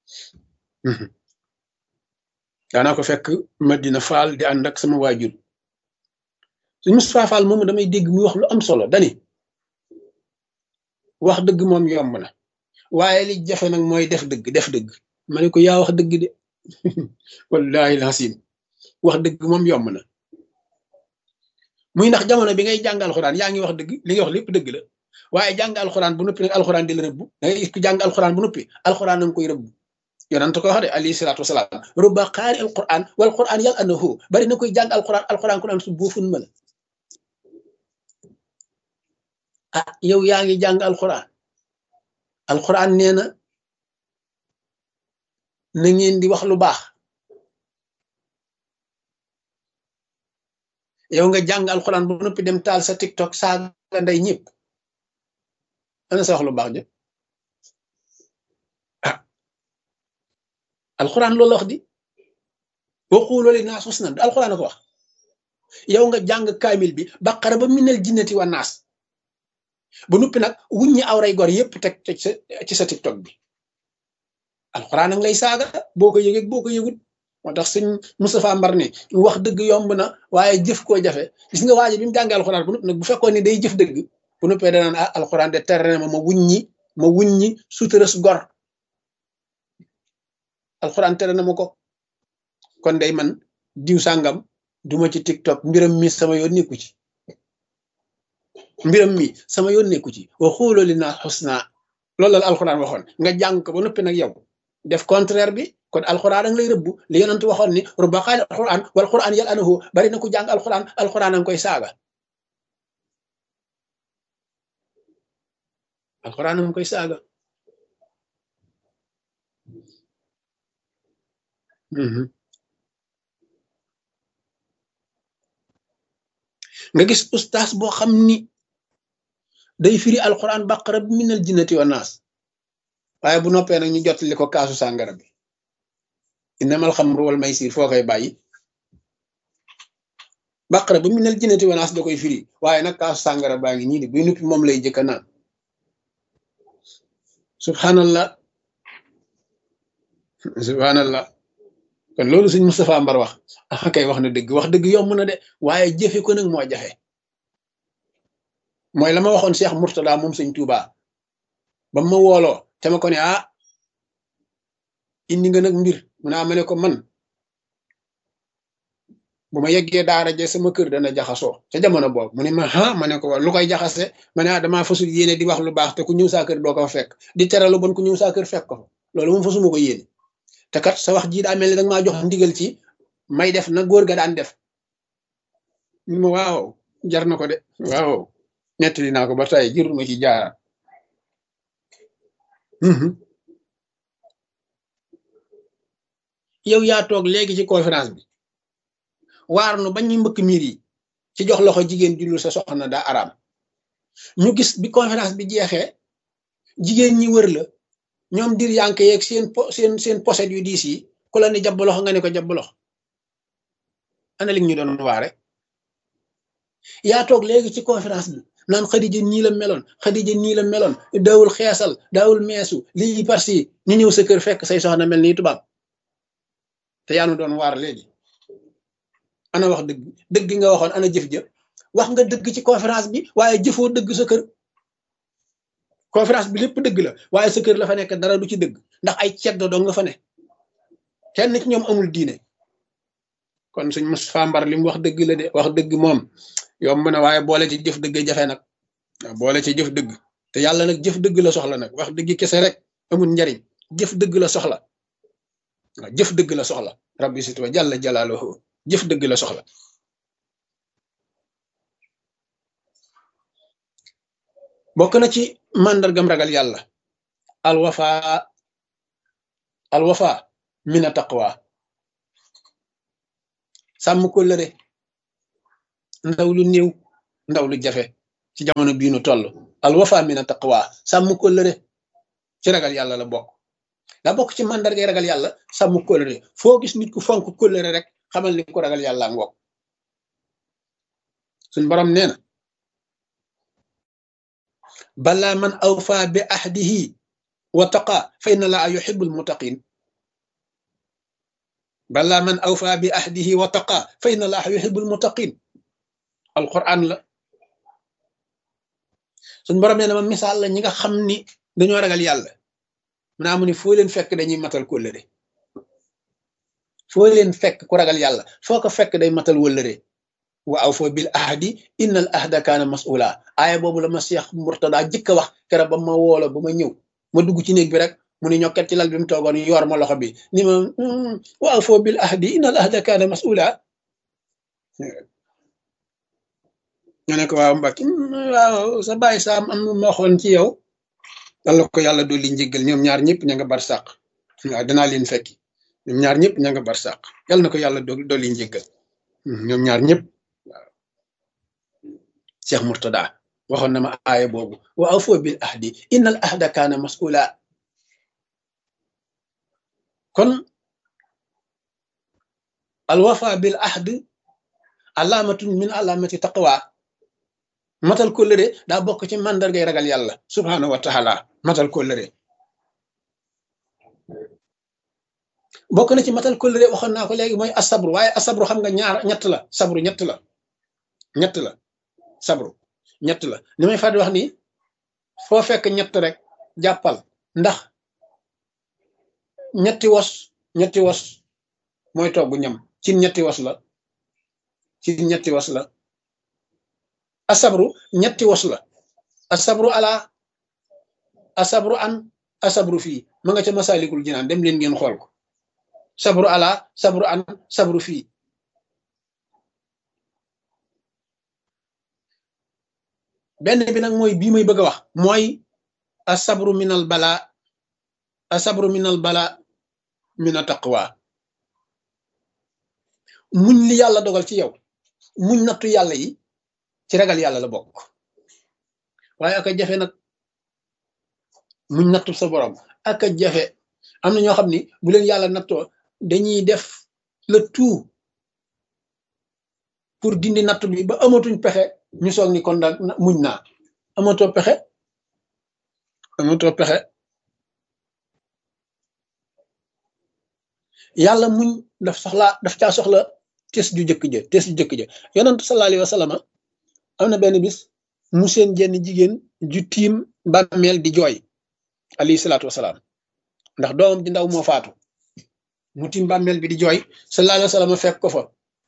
daanaa ko fekk Madina Faal di ànd ak sama waajur sëñ Moustapha Fall moomu damay dégg muy wax lu am solo dani wax dëgg moom yomb na waaye li jafe nag mooy def dëgg def dëgg ma ne ko yaa wax dëgg de wallahi lasim wax dëgg moom yomb na muy ndax jamono bi ngay jàng alxuraan yaa ngi wax dëgg li nga wax lépp dëgg la waaye jàng alxuraan bu noppi nag alxuraan di la rëbb da ngay gis ku jàng alxuraan bu noppi alxuraan na nga koy rëbb yonent ko wax de alayhi salaatu wasalaam rubba qaari alquran wal quran yal anahu bari na koy jàng alxuraan alxuraan ku naan su boofun ma la ah yow yaa ngi jàng alxuraan alxuraan nee na na ngeen di wax lu baax yow nga jàng alxuraan bu noppi dem taal sa tiktok saaga ndey ñëpp ana sa wax lu baax jë ah alxuraan loolu wax di waxulu li naas husnan du alxuraan a ko wax yow nga jàng kaamil bi baqara ba minal jinnati wa naas ba noppi nag wuññi awray gor yëpp teg teg sa ci sa tiktok bi alxuraan nag lay saaga boo ko yëgee boo ko yëgut moo tax sëñ Moustapha Mbar ni wax dëgg yomb na waaye jëf koo jafe gis nga waaji bi mu jàngee alxuraan bu noppi nag bu fekkoon ni day jëf dëgg bu noppee danaan ah alxuraan de tere na ma ma wuññi ma wuññi suturas gor alxuraan tere na ma ko kon day man diw sàngam duma ci tiktok mbiram mi sama yoon nekku ci mbiram mi sama yoon nekku ci wa xuulu li naa xusna loolu la alxuraan waxoon nga jàng ko ba noppi nag yow def contraire bi kon alxuraan ang lay rëbbu li yonent waxoon ni rubba qaari alxuraan wal quran yal anahu bari na ku jàng alxuraan alxuraan ang koy saaga alxuraan ang koy saaga nga gis ustaas boo xam ni day firi alxuraan baqara bi minal jinnati wa naas waaye bu noppee nag ñu jottali ko kaasu sàngara bi innamal xamru wal maysir foo koy bàyyi baqara ba minal jinnati wa naas da koy firi waaye nag kaasu sàngara baa ngi nii di buy nuppi moom lay jëkka naan subhanallah subhanallah kon loolu suñ Moustapha Mbar wax ah kay wax na dëgg wax dëgg yomb na de waaye jëfe ko nag moo jafe mooy la ma waxoon Cheikh Mourtada moom sëñ Touba ba ma wooloo te ma ko ne ah indi nga nag mbir mu naa ma ne ko man bu ma yeggee daara je sama kër dana jaxasoo ca jamono boobu mu ne ma ah ma ne ko lu koy jaxase ma ne ah damaa fasul yéene di wax lu baax te ku ñëw saa kër doo ko fa fekk di tere lu bon ku ñëw saa kër fekk ko fa loolu moom fasuma ko yéene te kat sa wax jii daa mel ni danga maa jox ndigal ci may def na góor ga daan def ñu ma waaw jar na ko de waaw nettali naa ko ba tey jërul ma ci jaaraat yow yaa toog léegi ci conférence bi waar nu bañ ñu mbëkk miir yi ci jox loxo jigéen jullu sa soxna daa araam ñu gis bi conférence bi jeexee jigéen ñi wër la ñoom dir yanke yeeg seen po seen seen poset yu diis yi ku la ni jabb loxo nga ne ko jabb loxo ana li ñu doon waare yaa toog léegi ci conférence bi naan Xadija nii la meloon Xadija nii la meloon daawul xeesal daawul meesu lii parsi ñu ñëw sa kër fekk say soxna mel nii tubaab te yaa nu doon waar léegi ana wax dëgg dëgg nga waxoon ana jëf jëf wax nga dëgg ci conférence bi waaye jëfoo dëgg sa kër conférence bi lépp dëgg la waaye sa kër la fa nekk dara du ci dëgg ndax ay ceddo dong nga fa ne kenn ci ñoom amul diine kon suñ Moustapha Mbar li mu wax dëgg la de wax dëgg moom yomb na waaye boole ci jëf dëgg jafe nag waaw boole ci jëf dëgg te yàlla nag jëf dëgg la soxla nag wax dëgg kese rek amul njariñ jëf dëgg la soxla waaw jëf dëgg la soxla rabbi sitwa jalla jalaaluhu jëf dëgg la soxla bokk na ci màndargam ragal yàlla alwafa alwafa mina taqwa sàmm kóllëre ndaw lu néew ndaw lu jafe ci jamono bii nu toll alwafa mina taqwa sàmm kóllëre ci ragal yàlla la bokk daa bokk ci màndargay ragal yàlla sàmm kóllëre foo gis nit ku fonk kóllëre rek xamal ni ko ragal yàlla ngoog suñ borom nee na bala man awfa bi ahdihi wa taqa fa inna laa yuhibbul muttaqin bala man awfa bi ahdihi wa taqa fa inna laa yuhibbul muttaqin alquran la suñ borom nee na ma misaal la ñi nga xam ni dañoo ragal yàlla mu naa mu ni foo leen fekk dañuy matal kóllëre foo leen fekk ku ragal yàlla foo ko fekk day matal wëllëre wa awfu bil ahdi innal ahda kaana mas'ula aaya boobu la ma Cheikh Murtada jëkk a wax keroog ba ma woola ba ma ñëw ma dugg ci néeg bi rek mu ni ñokket ci lal bi mu toogoon yor ma loxo bi ni ma wa awfu bil ahdi innal ahda kaana mas'ula ñu ne ko waaw Mbacke waaw sa bàyyi saam am ma waxoon ci yow yàlla ko yàlla dolli njéggal ñoom ñaar ñëpp ña nga bar sàq waaw danaa leen fekki ñoom ñaar ñëpp ña nga bar sàq yàlla na ko yàlla dolli njéggal ñoom ñaar ñëpp waaw Cheikh Murtada waxoon na ma aaya boobu wa awfu bil ahdi innal ahda kaana mas'ula kon al wafa bil ahd alaamatun min alaamati taqwa matal kóllëre daa bokk ci màndargay ragal yàlla subhaanahu wa taala matal kóllëre bokk na ci matal kóllëre waxoon naa ko léegi mooy asabru waaye asabru xam nga ñaar ñett la sabru ñett la ñett la sabru ñett la ni may fàttali wax ni foo fekk ñett rek jàppal ndax ñetti wos ñetti wos mooy togg ñam ci ñetti wos la ci ñetti wos la asabru ñetti wos la asabru ala asabru an asabru fii ma nga ca masalikul jinaan dem leen ngeen xool ko sabru ala sabru an sabru fii benn bi nag mooy bii may bëgg a wax mooy asabru minal bala asabru minal bala mina taqwa muñ li yàlla dogal ci yow muñ nattu yàlla yi ci ragal yàlla la bokk waaye aka jafe nag muñ nattu sa borom aka jafe am na ñoo xam ni bu leen yàlla nattoo dañuy def le tout pour dindi nattu bi ba amatuñ pexe ñu soog ni kon nag muñ naa amatoo pexe amatoo pexe yàlla muñ daf soxla daf caa soxla tes ju jëkk ja tes ju jëkk ja yonent sallallahu alayhi wa sallam am na benn bis mu seen jenn jigéen ju tiim bàmmeel di jooy alayhi salaatu wasalaam ndax doomam di ndaw moo faatu mu tiim bàmmeel bi di jooy sallallahu alayhi wa sallam fekk ko fa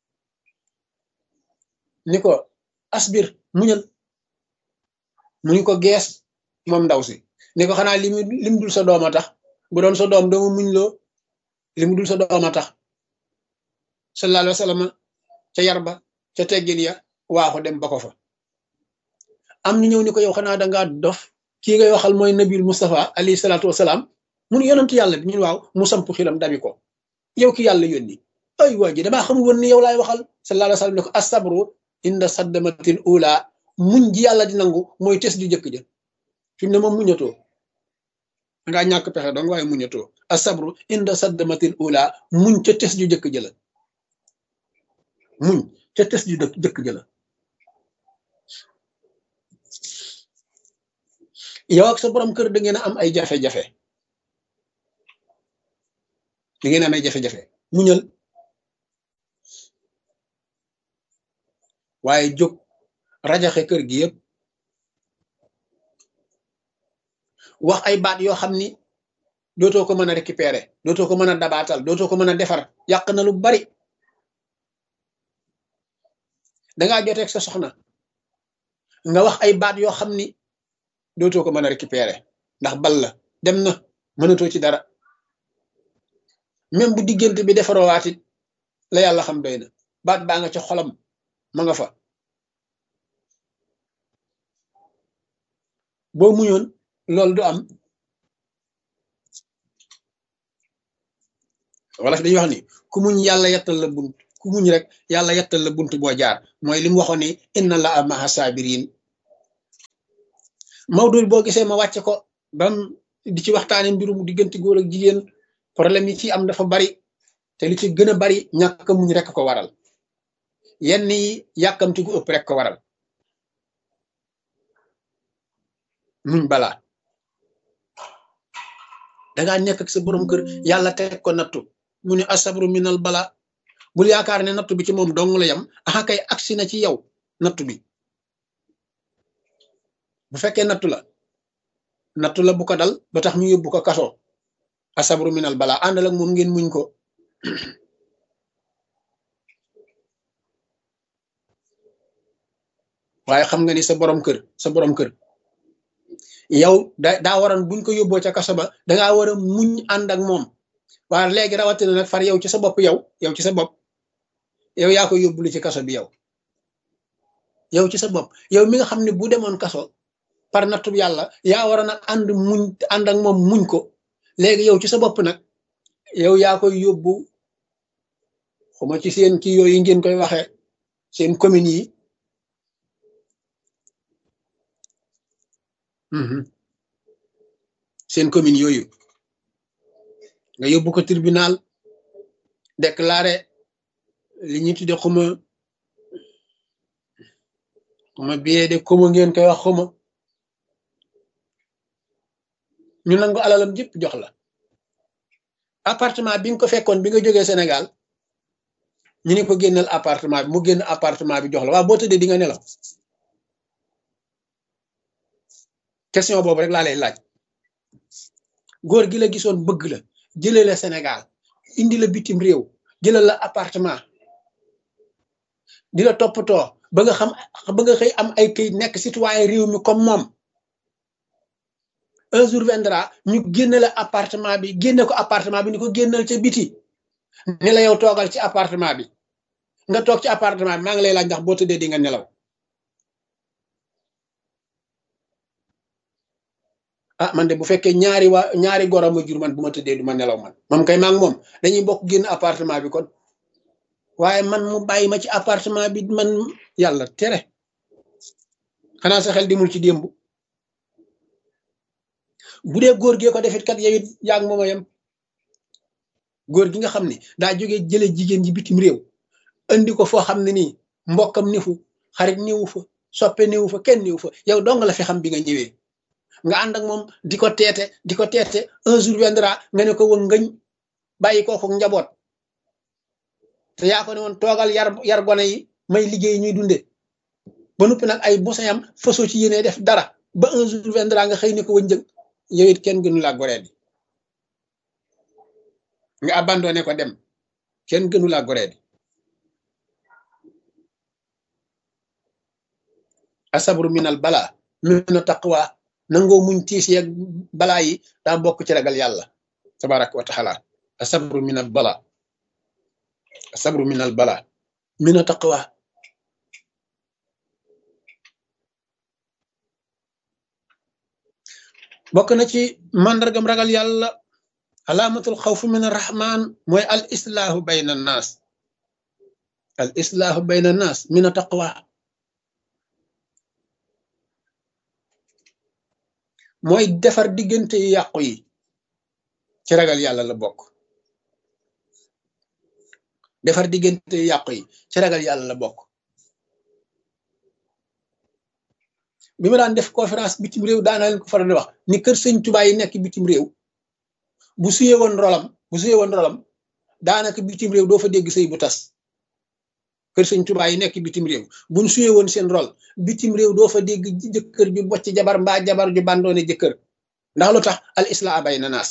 ni ko asbir muñal mu ni ko gees moom ndaw si ni ko xanaa li mu li mu dul sa doom a tax bu doon sa doom doomu muñ loo li mu dul sa doom a tax sallallahu alayhi wa sallam ca yar ba ca teggin ya waaxu dem ba ko fa am ñu ñëw ni ko yow xanaa dangaa dof kii ngay waxal mooy nabil Mustafa alayhi salaatu wasalaam mun yonent yàlla bi ñun waaw mu samp xilam dabi ko yow ki yàlla yónni ay waa ji damaa xamul woon ni yow laay waxal sallallahu alayhi wa sallam ne ko asabru inda saddamatil ula muñ ji yàlla di nangu mooy tes ju jëkk ja fi mu ne moom muñatoo dangaa ñàkk pexe dong waaye muñatoo asabru inda saddamatil ula muñ ca tes ju jëkk ja la muñ ca tes ju jëkk ja la yow ak sa borom kër da ngeen a am ay jafe-jafe da ngeen a am ay jafe-jafe muñal waaye jóg rajaxe kër gi yëpp wax ay baat yoo xam ni dootoo ko mën a récupérer dootoo ko mën a dabaatal dootoo ko mën a defar yàq na lu bari dangaa joteeg sa soxna nga wax ay baat yoo xam ni dootoo ko mën a récupérer ndax bal la dem na mënatoo ci dara même bu diggante bi defaroo waatit la yàlla xam doy na baat baa nga ca xolam ma nga fa boo muñoon loolu du am wala fi dañuy wax ni ku muñ yàlla yettal la bunt ku muñ rek yàlla yettal la bunt boo jaar mooy li mu waxoon ni inna allaha ma'a sabirin Maodo boo gisee ma wàcce ko bam di ci waxtaane mbirum diggante góor ak jigéen problème yi ci am dafa bari te li ci gën a bari ñàkk muñ rek ko waral yenn yi yàkkamti gu ëpp rek ko waral muñ balaa dangaa nekk ak sa borom kër yàlla teg ko nattu mu ne asabru minal bala bul yaakaar ne nattu bi ci moom dong la yam axa kay agsi na ci yow nattu bi bu fekkee nattu la nattu la bu ko dal ba tax ñu yóbbu ko kaso asabru minal bala àndal ak moom ngeen muñ ko waaye xam nga ni sa borom kër sa borom kër yow da daa waroon buñ ko yóbboo ca kaso ba dangaa war a muñ ànd ak moom waaye léegi rawatina nag far yow ci sa bopp yow yow ci sa bopp yow yaa ko yóbbulu ci kaso bi yow yow ci sa bopp yow mi nga xam ne bu demoon kaso par nattu yàlla yaa waroon a ànd muñ ànd ak moom muñ ko léegi yow ci sa bopp nag yow yaa koy yóbbu xuma ci seen kii yooyu ngeen koy waxee seen communes yi seen commune yooyu nga yóbbu ko tribunal déclaré li ñuy tudde xuma xuma billet de commun ngeen koy wax xuma ñu nangu alalam jëpp jox la appartement bi nga ko fekkoon bi nga jógee Sénégal ñu ne ko génnal appartement bi mu génn appartement bi jox la waaw boo tëddee di nga nelaw question boobu rek laa lay laaj góor gi la gisoon bëgg la jëlee la Sénégal indi la bitim réew jëlal la appartement di la toppatoo ba nga xam ba nga xëy am ay këyit nekk citoyen réew mi comme moom un jour viendra ñu génne la appartement bi génne ko appartement bi ni ko génnal ca biti ne la yow toogal ci appartement bi nga toog ci appartement bi maa ngi lay laaj ndax boo tëddee di nga nelaw ah man de bu fekkee ñaari waa ñaari goro ma jur man bu ma tëddee du ma nelaw man moom kay maa ngi moom dañuy bokk génn appartement bi kon waaye man mu bàyyi ma ci appartement bi man yàlla tere xanaa sa xel dimul ci démb bu dee góor gee ko defit kat yow it yaa ngi moom a yem góor gi nga xam ne daa jógee jële jigéen ji bitim réew andi ko foo xam ne nii mbokkam ni fu xarit niwu fa soppe niwu fa kenn niwu fa yow dong la fi xam bi nga ñëwee nga ànd ak moom di ko teete di ko teete un jour viendra nga ne ko wëng ngëñ bàyyi kooku njaboot te yaa ko ne woon toogal yar yar gone yi may liggéey ñuy dunde ba noppi nag ay bosayam fasoo ci yéene def dara ba un jour viendra nga xëy ne ko wëñ jëg yow it kenn gënu laa goree di nga abandonné ko dem kenn gënu laa goree di asabru minal bala mina taqwa nangoo muñ tiis yeeg balaa yi daa bokk ci ragal yàlla tabaraka wa taala asabru minal bala asabru minal bala mina taqwa bokk na ci màndargam ragal yàlla alaamatul xawfu min arrahman mooy al islaahu bayna annaas al islaahu bayna annaas mina taqwa mooy defar diggante yu yàqu yi ci ragal yàlla la bokk defar diggante yu yàqu yi ci ragal yàlla la bokk bi ma daan def conférence bitim réew daanaa leen ko faral di wax ni kër sëñ Tuubaa yi nekk bitim réew bu suyee woon rolam bu suyee woon rolam daanaka bitim réew doo fa dégg sëy bu tas kër sëñ Tuubaa yi nekk bitim réew buñ suyee woon seen rol bitim réew doo fa dégg jëkkër ju bocc jabar mbaa jabar ju bandoone jëkkër ndax lu tax al islaa bayna naas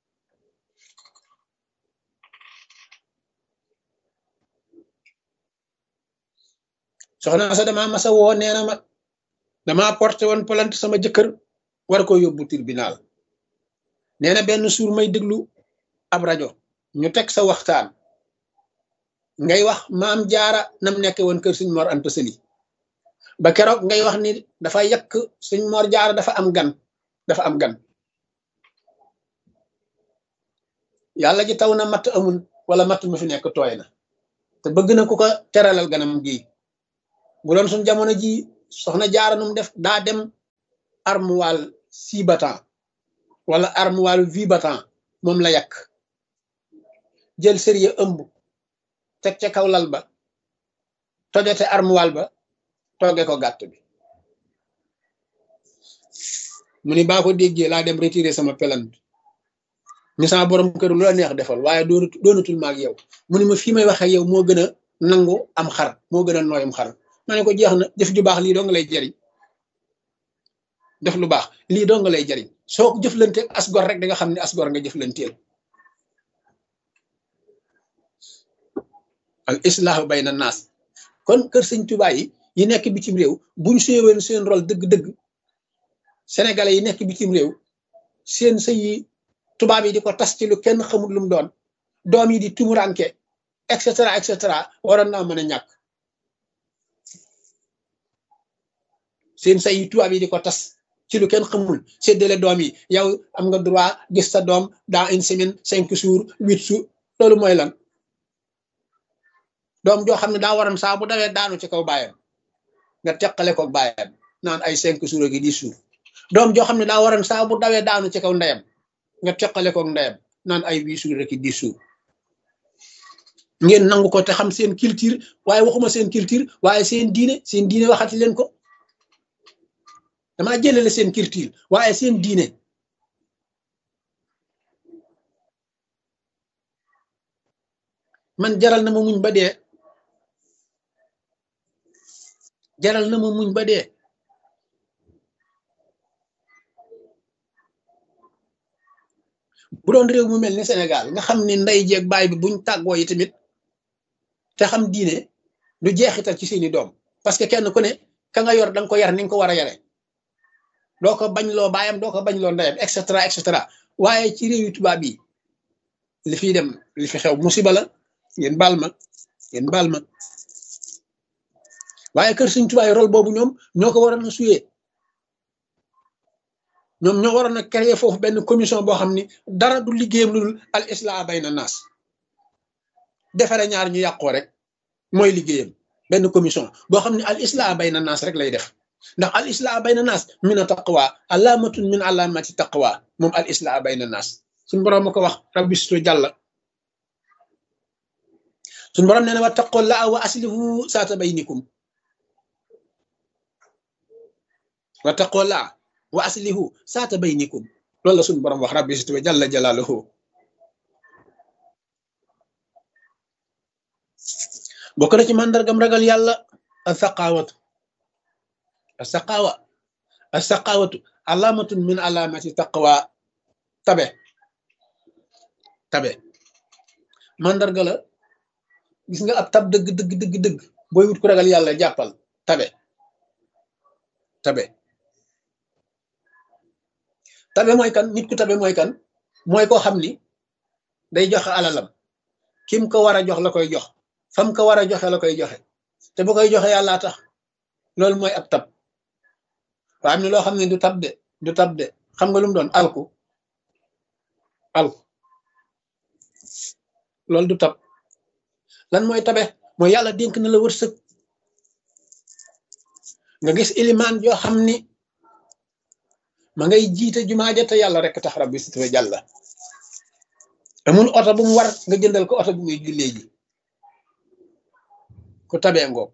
soxna sa dama masa woo nee na ma dama porté woon plainte sama jëkkër war koo yóbbu tribunal nee na benn suur may déglu ab rajo ñu teg sa waxtaan ngay wax maam jaara nam nekke woon kër suñ Mor Anta Sali ba keroog ngay wax ni dafa yàq suñ Mor jaara dafa am gan dafa am gan yàlla ji taw na matt amul wala matt ma fi nekk tooy na te bëgg na ku ko teralal ganam gi bu doon suñ jamono ji soxna jaara num def daa dem armoire six battant wala armoire huit battant moom la yàq jël sëriya ëmb teg ca kaw lal ba tojate armoire ba togge ko gàtt bi mu ni baa ko déggee laa dem retirer sama pelante ni sama borom kër lu la neex defal waaye doonut doonatul maag yow mu ni ma fii may waxee yow moo gën a nangu am xar moo gën a nooyum xar ma ne ko jeex na jëf ju baax lii doo nga lay jariñ def lu baax lii doo nga lay jariñ soo ko jëflante as gor rek da nga xam ne as gor nga jëflanteel al islahu bayna naas kon kër sëñ Tuubaa yi yi nekk bitim réew buñ séewoon seen rôle dëgg-dëgg sénégalais yi nekk bitim réew seen sëy yi tubaab yi di ko tas ci lu kenn xamul lu mu doon doom yi di tumuranke et cetera et cetera waroon naa mën a ñàkk seen sëy yi tubaab yi di ko tas ci lu kenn xamul séddale doom yi yow am nga droit gis sa doom dans une semaine cinq jours huit jours loolu mooy lan doom joo xam ne daa waroon saa bu dawee daanu ci kaw baayam nga teqale ko baayam naan ay cinq jours ak dix jours doom joo xam ne daa waroon saa bu dawee daanu ci kaw ndeyam nga teqale ko ndeyam naan ay huit jours ak dix jours ngeen nangu ko te xam seen culture waaye waxuma seen culture waaye seen diine seen diine waxati leen ko damaa jëlale seen culture waaye seen diine man jaral na ma muñ ba dee jaral na ma muñ ba dee bu doon réew mu mel ni Sénégal nga xam ni ndey jeeg baay bi buñ tàggoo yi tamit te xam diine du jeexital ci seeni doom parce que kenn ku ne ka nga yor danga ko yar ni nga ko war a yare doo ko bañ loo baayam doo ko bañ loo ndeyam et cetera et cetera waaye ci réew yu tubaab yi li fiy dem li fi xew musiba la ngeen baal ma ngeen baal ma waaye kër Sëñ Tuubaa yi rôle boobu ñoom ñoo ko waroon a suyee ñoom ñoo waroon a créer foofu benn commission boo xam ni dara du liggéeyam lu dul al islah bayna naas defare ñaar ñu yàqoo rek mooy liggéeyam benn commission boo xam ne al islah bayna naas rek lay def ndax al islah bayna naas min a taqwa alaamatun min alaamati taqwa moom al islah bayna naas suñu borom ma ko wax rabbi situ jàlla suñu borom nee na wa taqollaa wa aslihu saata baynikum wa taqollaa wa aslihu saata baynikum loolu la suñu borom wax rabbi situ jàlla jalaaluhu bokk na ci màndargam ragal yàlla al saqaawatu al saqaawa al saqaawatu alaamatun min alaamati taqwa tabe tabe màndarga la gis nga ab tab dëgg dëgg dëgg dëgg booy wut ku ragal yàlla jàppal tabe tabe tabe mooy kan nit ku tabe mooy kan mooy koo xam ni day joxe alalam kim ko war a jox la koy jox fam ko war a joxe la koy joxe te bu koy joxe yàllaa tax loolu mooy ab tab waaye am na loo xam ne du tab de du tab de xam nga lu mu doon alku alku loolu du tab lan mooy tabe mooy yàlla dénk na la wërsëg nga gis ilimaan yoo xam ni ma ngay jiite jumaa ja te yàlla rek tax rabbi si tafe jàlla amul oto bu mu war nga jëndal ko oto bu muy jullee ji ku tabee ngoog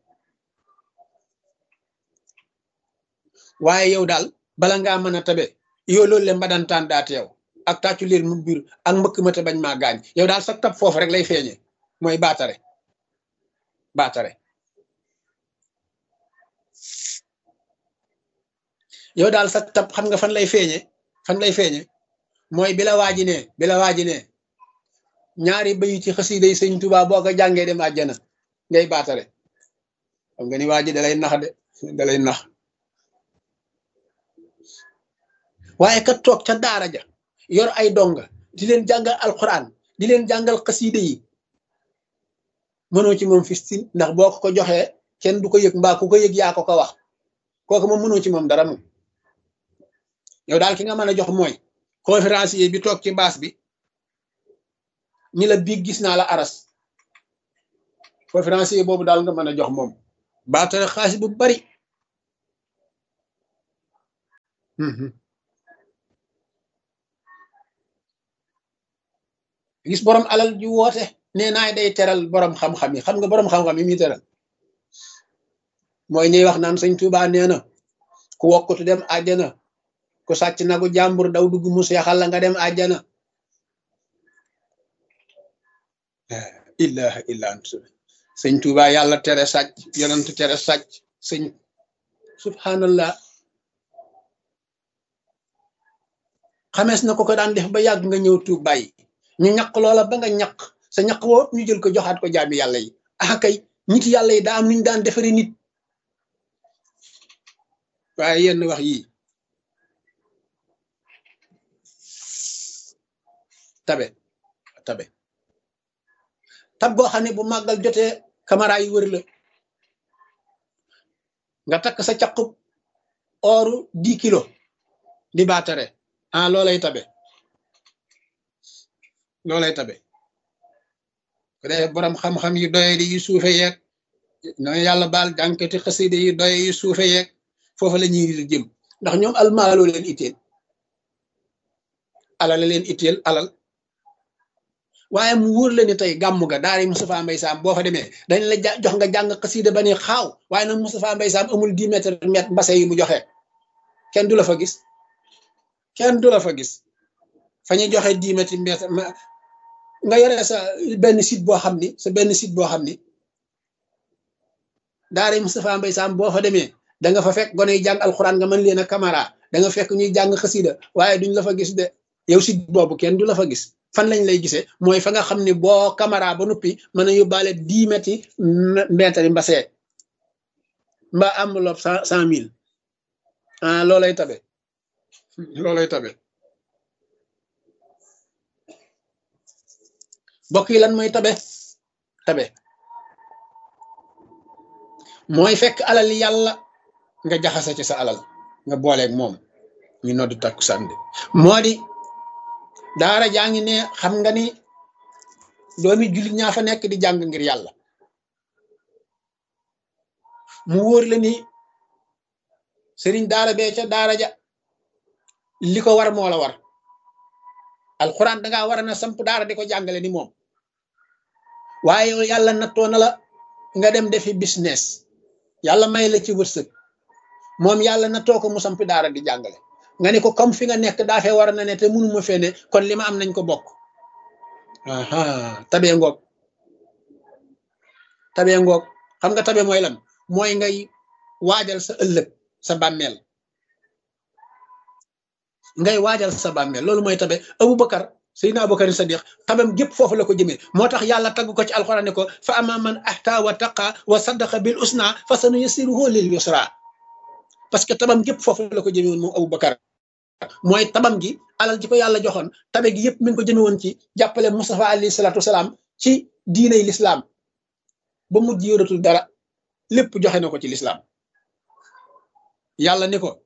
waaye yow daal bala ngaa mën a tabe yow loolu le mbadantaan daat yow ak tàccu leen mu biir ak mbëkk ma te bañ maa gaañ yow daal sa tab foofu rek lay feeñe mooy baatare baatare yow daal sa tab xam nga fan lay feeñe fan lay feeñe mooy bi la waaji ne bi la waaji ne ñaari bayu ci xasida yi Sëñ Tuubaa boo ko jàngee dem àjjana ngay baatare xam nga ni waaji dalay nax de dalay nax waaye ka toog ca daara ja yor ay donga di leen jàngal alquran di leen jàngal xasida yi mënoo ci moom fistin ndax boo ko ko joxee kenn du ko yëg mbaa ku ko yëg yaa ko ko wax kooku moom mënoo ci moom dara moom yow daal ki nga mën a jox mooy conférencier bi toog ci baas bi ni la biig gis naa la aras conférencier boobu daal nga mën a jox moom baatare xaalis bu bari gis borom alal ju woote nee naay day teral borom xam-xam yi xam nga borom xam-xam yi muy teral mooy ñuy wax naan sëñ Tuubaa nee na ku wokkutu dem àjjana ku sàcc nagu jàmbur daw dugg mus yaxal la nga dem àjjana ilaha illa anta sëñ Tuubaa yàlla tere sàcc yonent tere sàcc sëñ subhanallah xamees na ko ko daan def ba yàgg nga ñëw tuub bàyyi ñu ñaq loola ba nga ñaq sa ñaq woo ñu jël ko joxaat ko jaami yàlla yi ah kay nit yàlla yi daa am nuñ daan defari nit waaye yenn wax yii tabe tabe tab goo xam ne bu màggal jotee caméra yi wër la nga takk sa caqu ooru dix kilos di baatare ah loolay tabe loolay tabe ko dee borom xam-xam yu doye di yu suufe yeeg nooy yàlla baal jànkati xasida yu doye yu suufe yeeg foofu la ñuy di jëm ndax ñoom almaaloo leen itteel alal leen itteel alal waaye mu wóor la ne tey gàmmu ga daari Moustapha Mbaye Sam boo fa demee dañ la jox nga jàng xasida ba ne xaaw waaye nag Moustapha Mbaye Sam amul dix mètres mètre mbase yi mu joxe kenn du la fa gis kenn du la fa gis fa ñuy joxe dix mètres mètre nga yore sa benn site boo xam ni sa benn site boo xam ni daari Moustapha Mbaye Sam boo fa demee da nga fa fekk gone yi jàng alxuraan nga mën leen a caméra da nga fekk ñuy jàng xasida waaye duñ la fa gis de yow site boobu kenn du la fa gis fan lañ lay gisee mooy fa nga xam ne boo caméra ba noppi mën a yóbbaale dix mètres mètres mbasee mbaa enveloppe cent cent mille ah loolay tabe loolay tabe bokk yi lan mooy tabe tabe mooy fekk alal yàlla nga jaxase ci sa alal nga booleeg moom ñu noddu takku sànde moo di daara jaa ngi ne xam nga ni doomi jullit ñaa fa nekk di jàng ngir yàlla mu wóor la ni sëriñ daara bee ca daara ja li ko war moo la war alxuraan dangaa war a na samp daara di ko jàngale ni moom waaye yàlla nattoo na la nga dem defi business yàlla may la ci wërsëg moom yàlla nattoo ko mu samp daara di jàngale nga ne ko comme fi nga nekk daa fee war na ne te mënuma fee ne kon li ma am nañ ko bokk aha tabee ngoog tabee ngoog xam nga tabe mooy lan mooy ngay waajal sa ëllëg sa bàmmeel ngay waajal sa bàmmeel loolu mooy tabe Aboubacar Seydina Aboubacar Sadiq tabam gépp foofu la ko jëmee moo tax yàlla tagg ko ci alxuraan ne ko fa ama man ahta wa taqa wa saddaqa bil usna fa sanuyassiruhu lil yusra parce que tabam gépp foofu la ko jëmee woon moom Aboubacar mooy tabam gi alal ji ko yàlla joxoon tabe gi yëpp mi ngi ko jëme woon ci jàppale Mustafa alayhi salaatu wasalaam ci diiney lislaam ba mujj yoratul dara lépp joxe na ko ci lislaam yàlla ni ko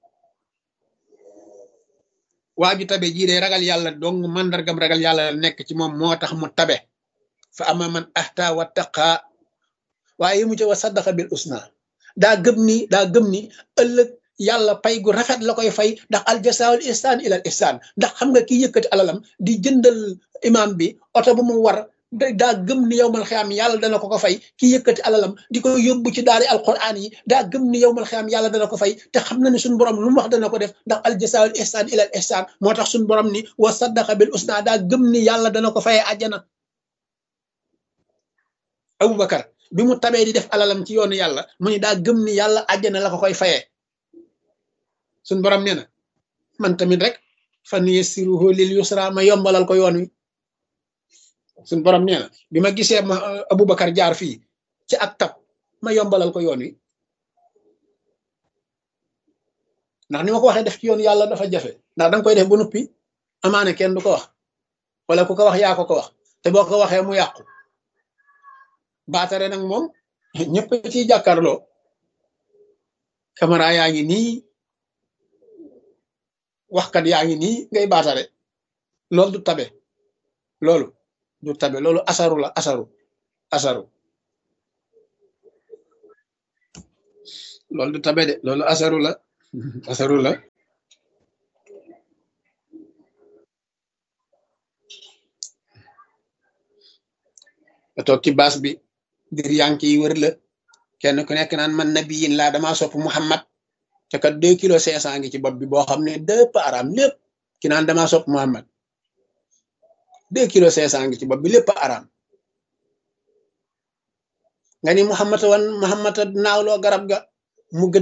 waa ju tabe jii day ragal yàlla dong mandargam ragal yàlla nekk ci moom moo tax mu tabe fa ama man ahta wa taqa waaye mu ca wa saddaqa bil usna daa gëm ni daa gëm ni ëllëg yàlla pay gu rafet la koy fay ndax al jasaa'ul ihsaan ilal ihsaan ndax xam nga kii yëkkati alalam di jëndal imam bi oto bu mu war daa gëm ni yowmal xiyaam yàlla dana ko ko fay kii yëkkati alalam di ko yóbbu ci daari alquran yi daa gëm ni yowmal xiyaam yàlla dana ko fay te xam na ne suñu borom lu mu wax dana ko def ndax al jasaa'ul ihsaan ilal ihsaan moo tax suñu borom ni wa saddaqa bil usna daa gëm ni yàlla dana ko fayee àjjana Aboubacar bi mu tabee di def alalam ci yoonu yàlla mu ni daa gëm ni yàlla àjjana la ko koy fayee suñ borom nee na man tamit rek fan yassiruhu lil yusra ma yombalal ko yoon wi suñ borom nee na bi ma gisee ma Aboubacar jaar fii ci ak tab ma yombalal ko yoon wi ndax ni ma ko waxee def ci yoon yàlla dafa jafe ndax danga koy def ba noppi amaane kenn du ko wax wala ku ko wax yaa ko ko wax te boo ko waxee mu yàqu baatare nag moom ñëpp ciy jàkkaarloo caméra yaa ngi nii waxkat yaa ngi nii ngay baatare loolu du tabe loolu du tabe loolu asaru la asaru asaru loolu du tabe de loolu asaru la asaru la nga toog ci baas bi dir yank yi wër la kenn ku nekk naan man nabiyin laa damaa sopp Muhammad te kat deux kilos cinq cent ngi ci bopp bi boo xam ne dëpp araam lépp ki naan damaa sopp Muhammad deux kilos cinq cent ngi ci bopp bi lépp araam nga ni Muhammad wan Muhammad naawloo garab ga mu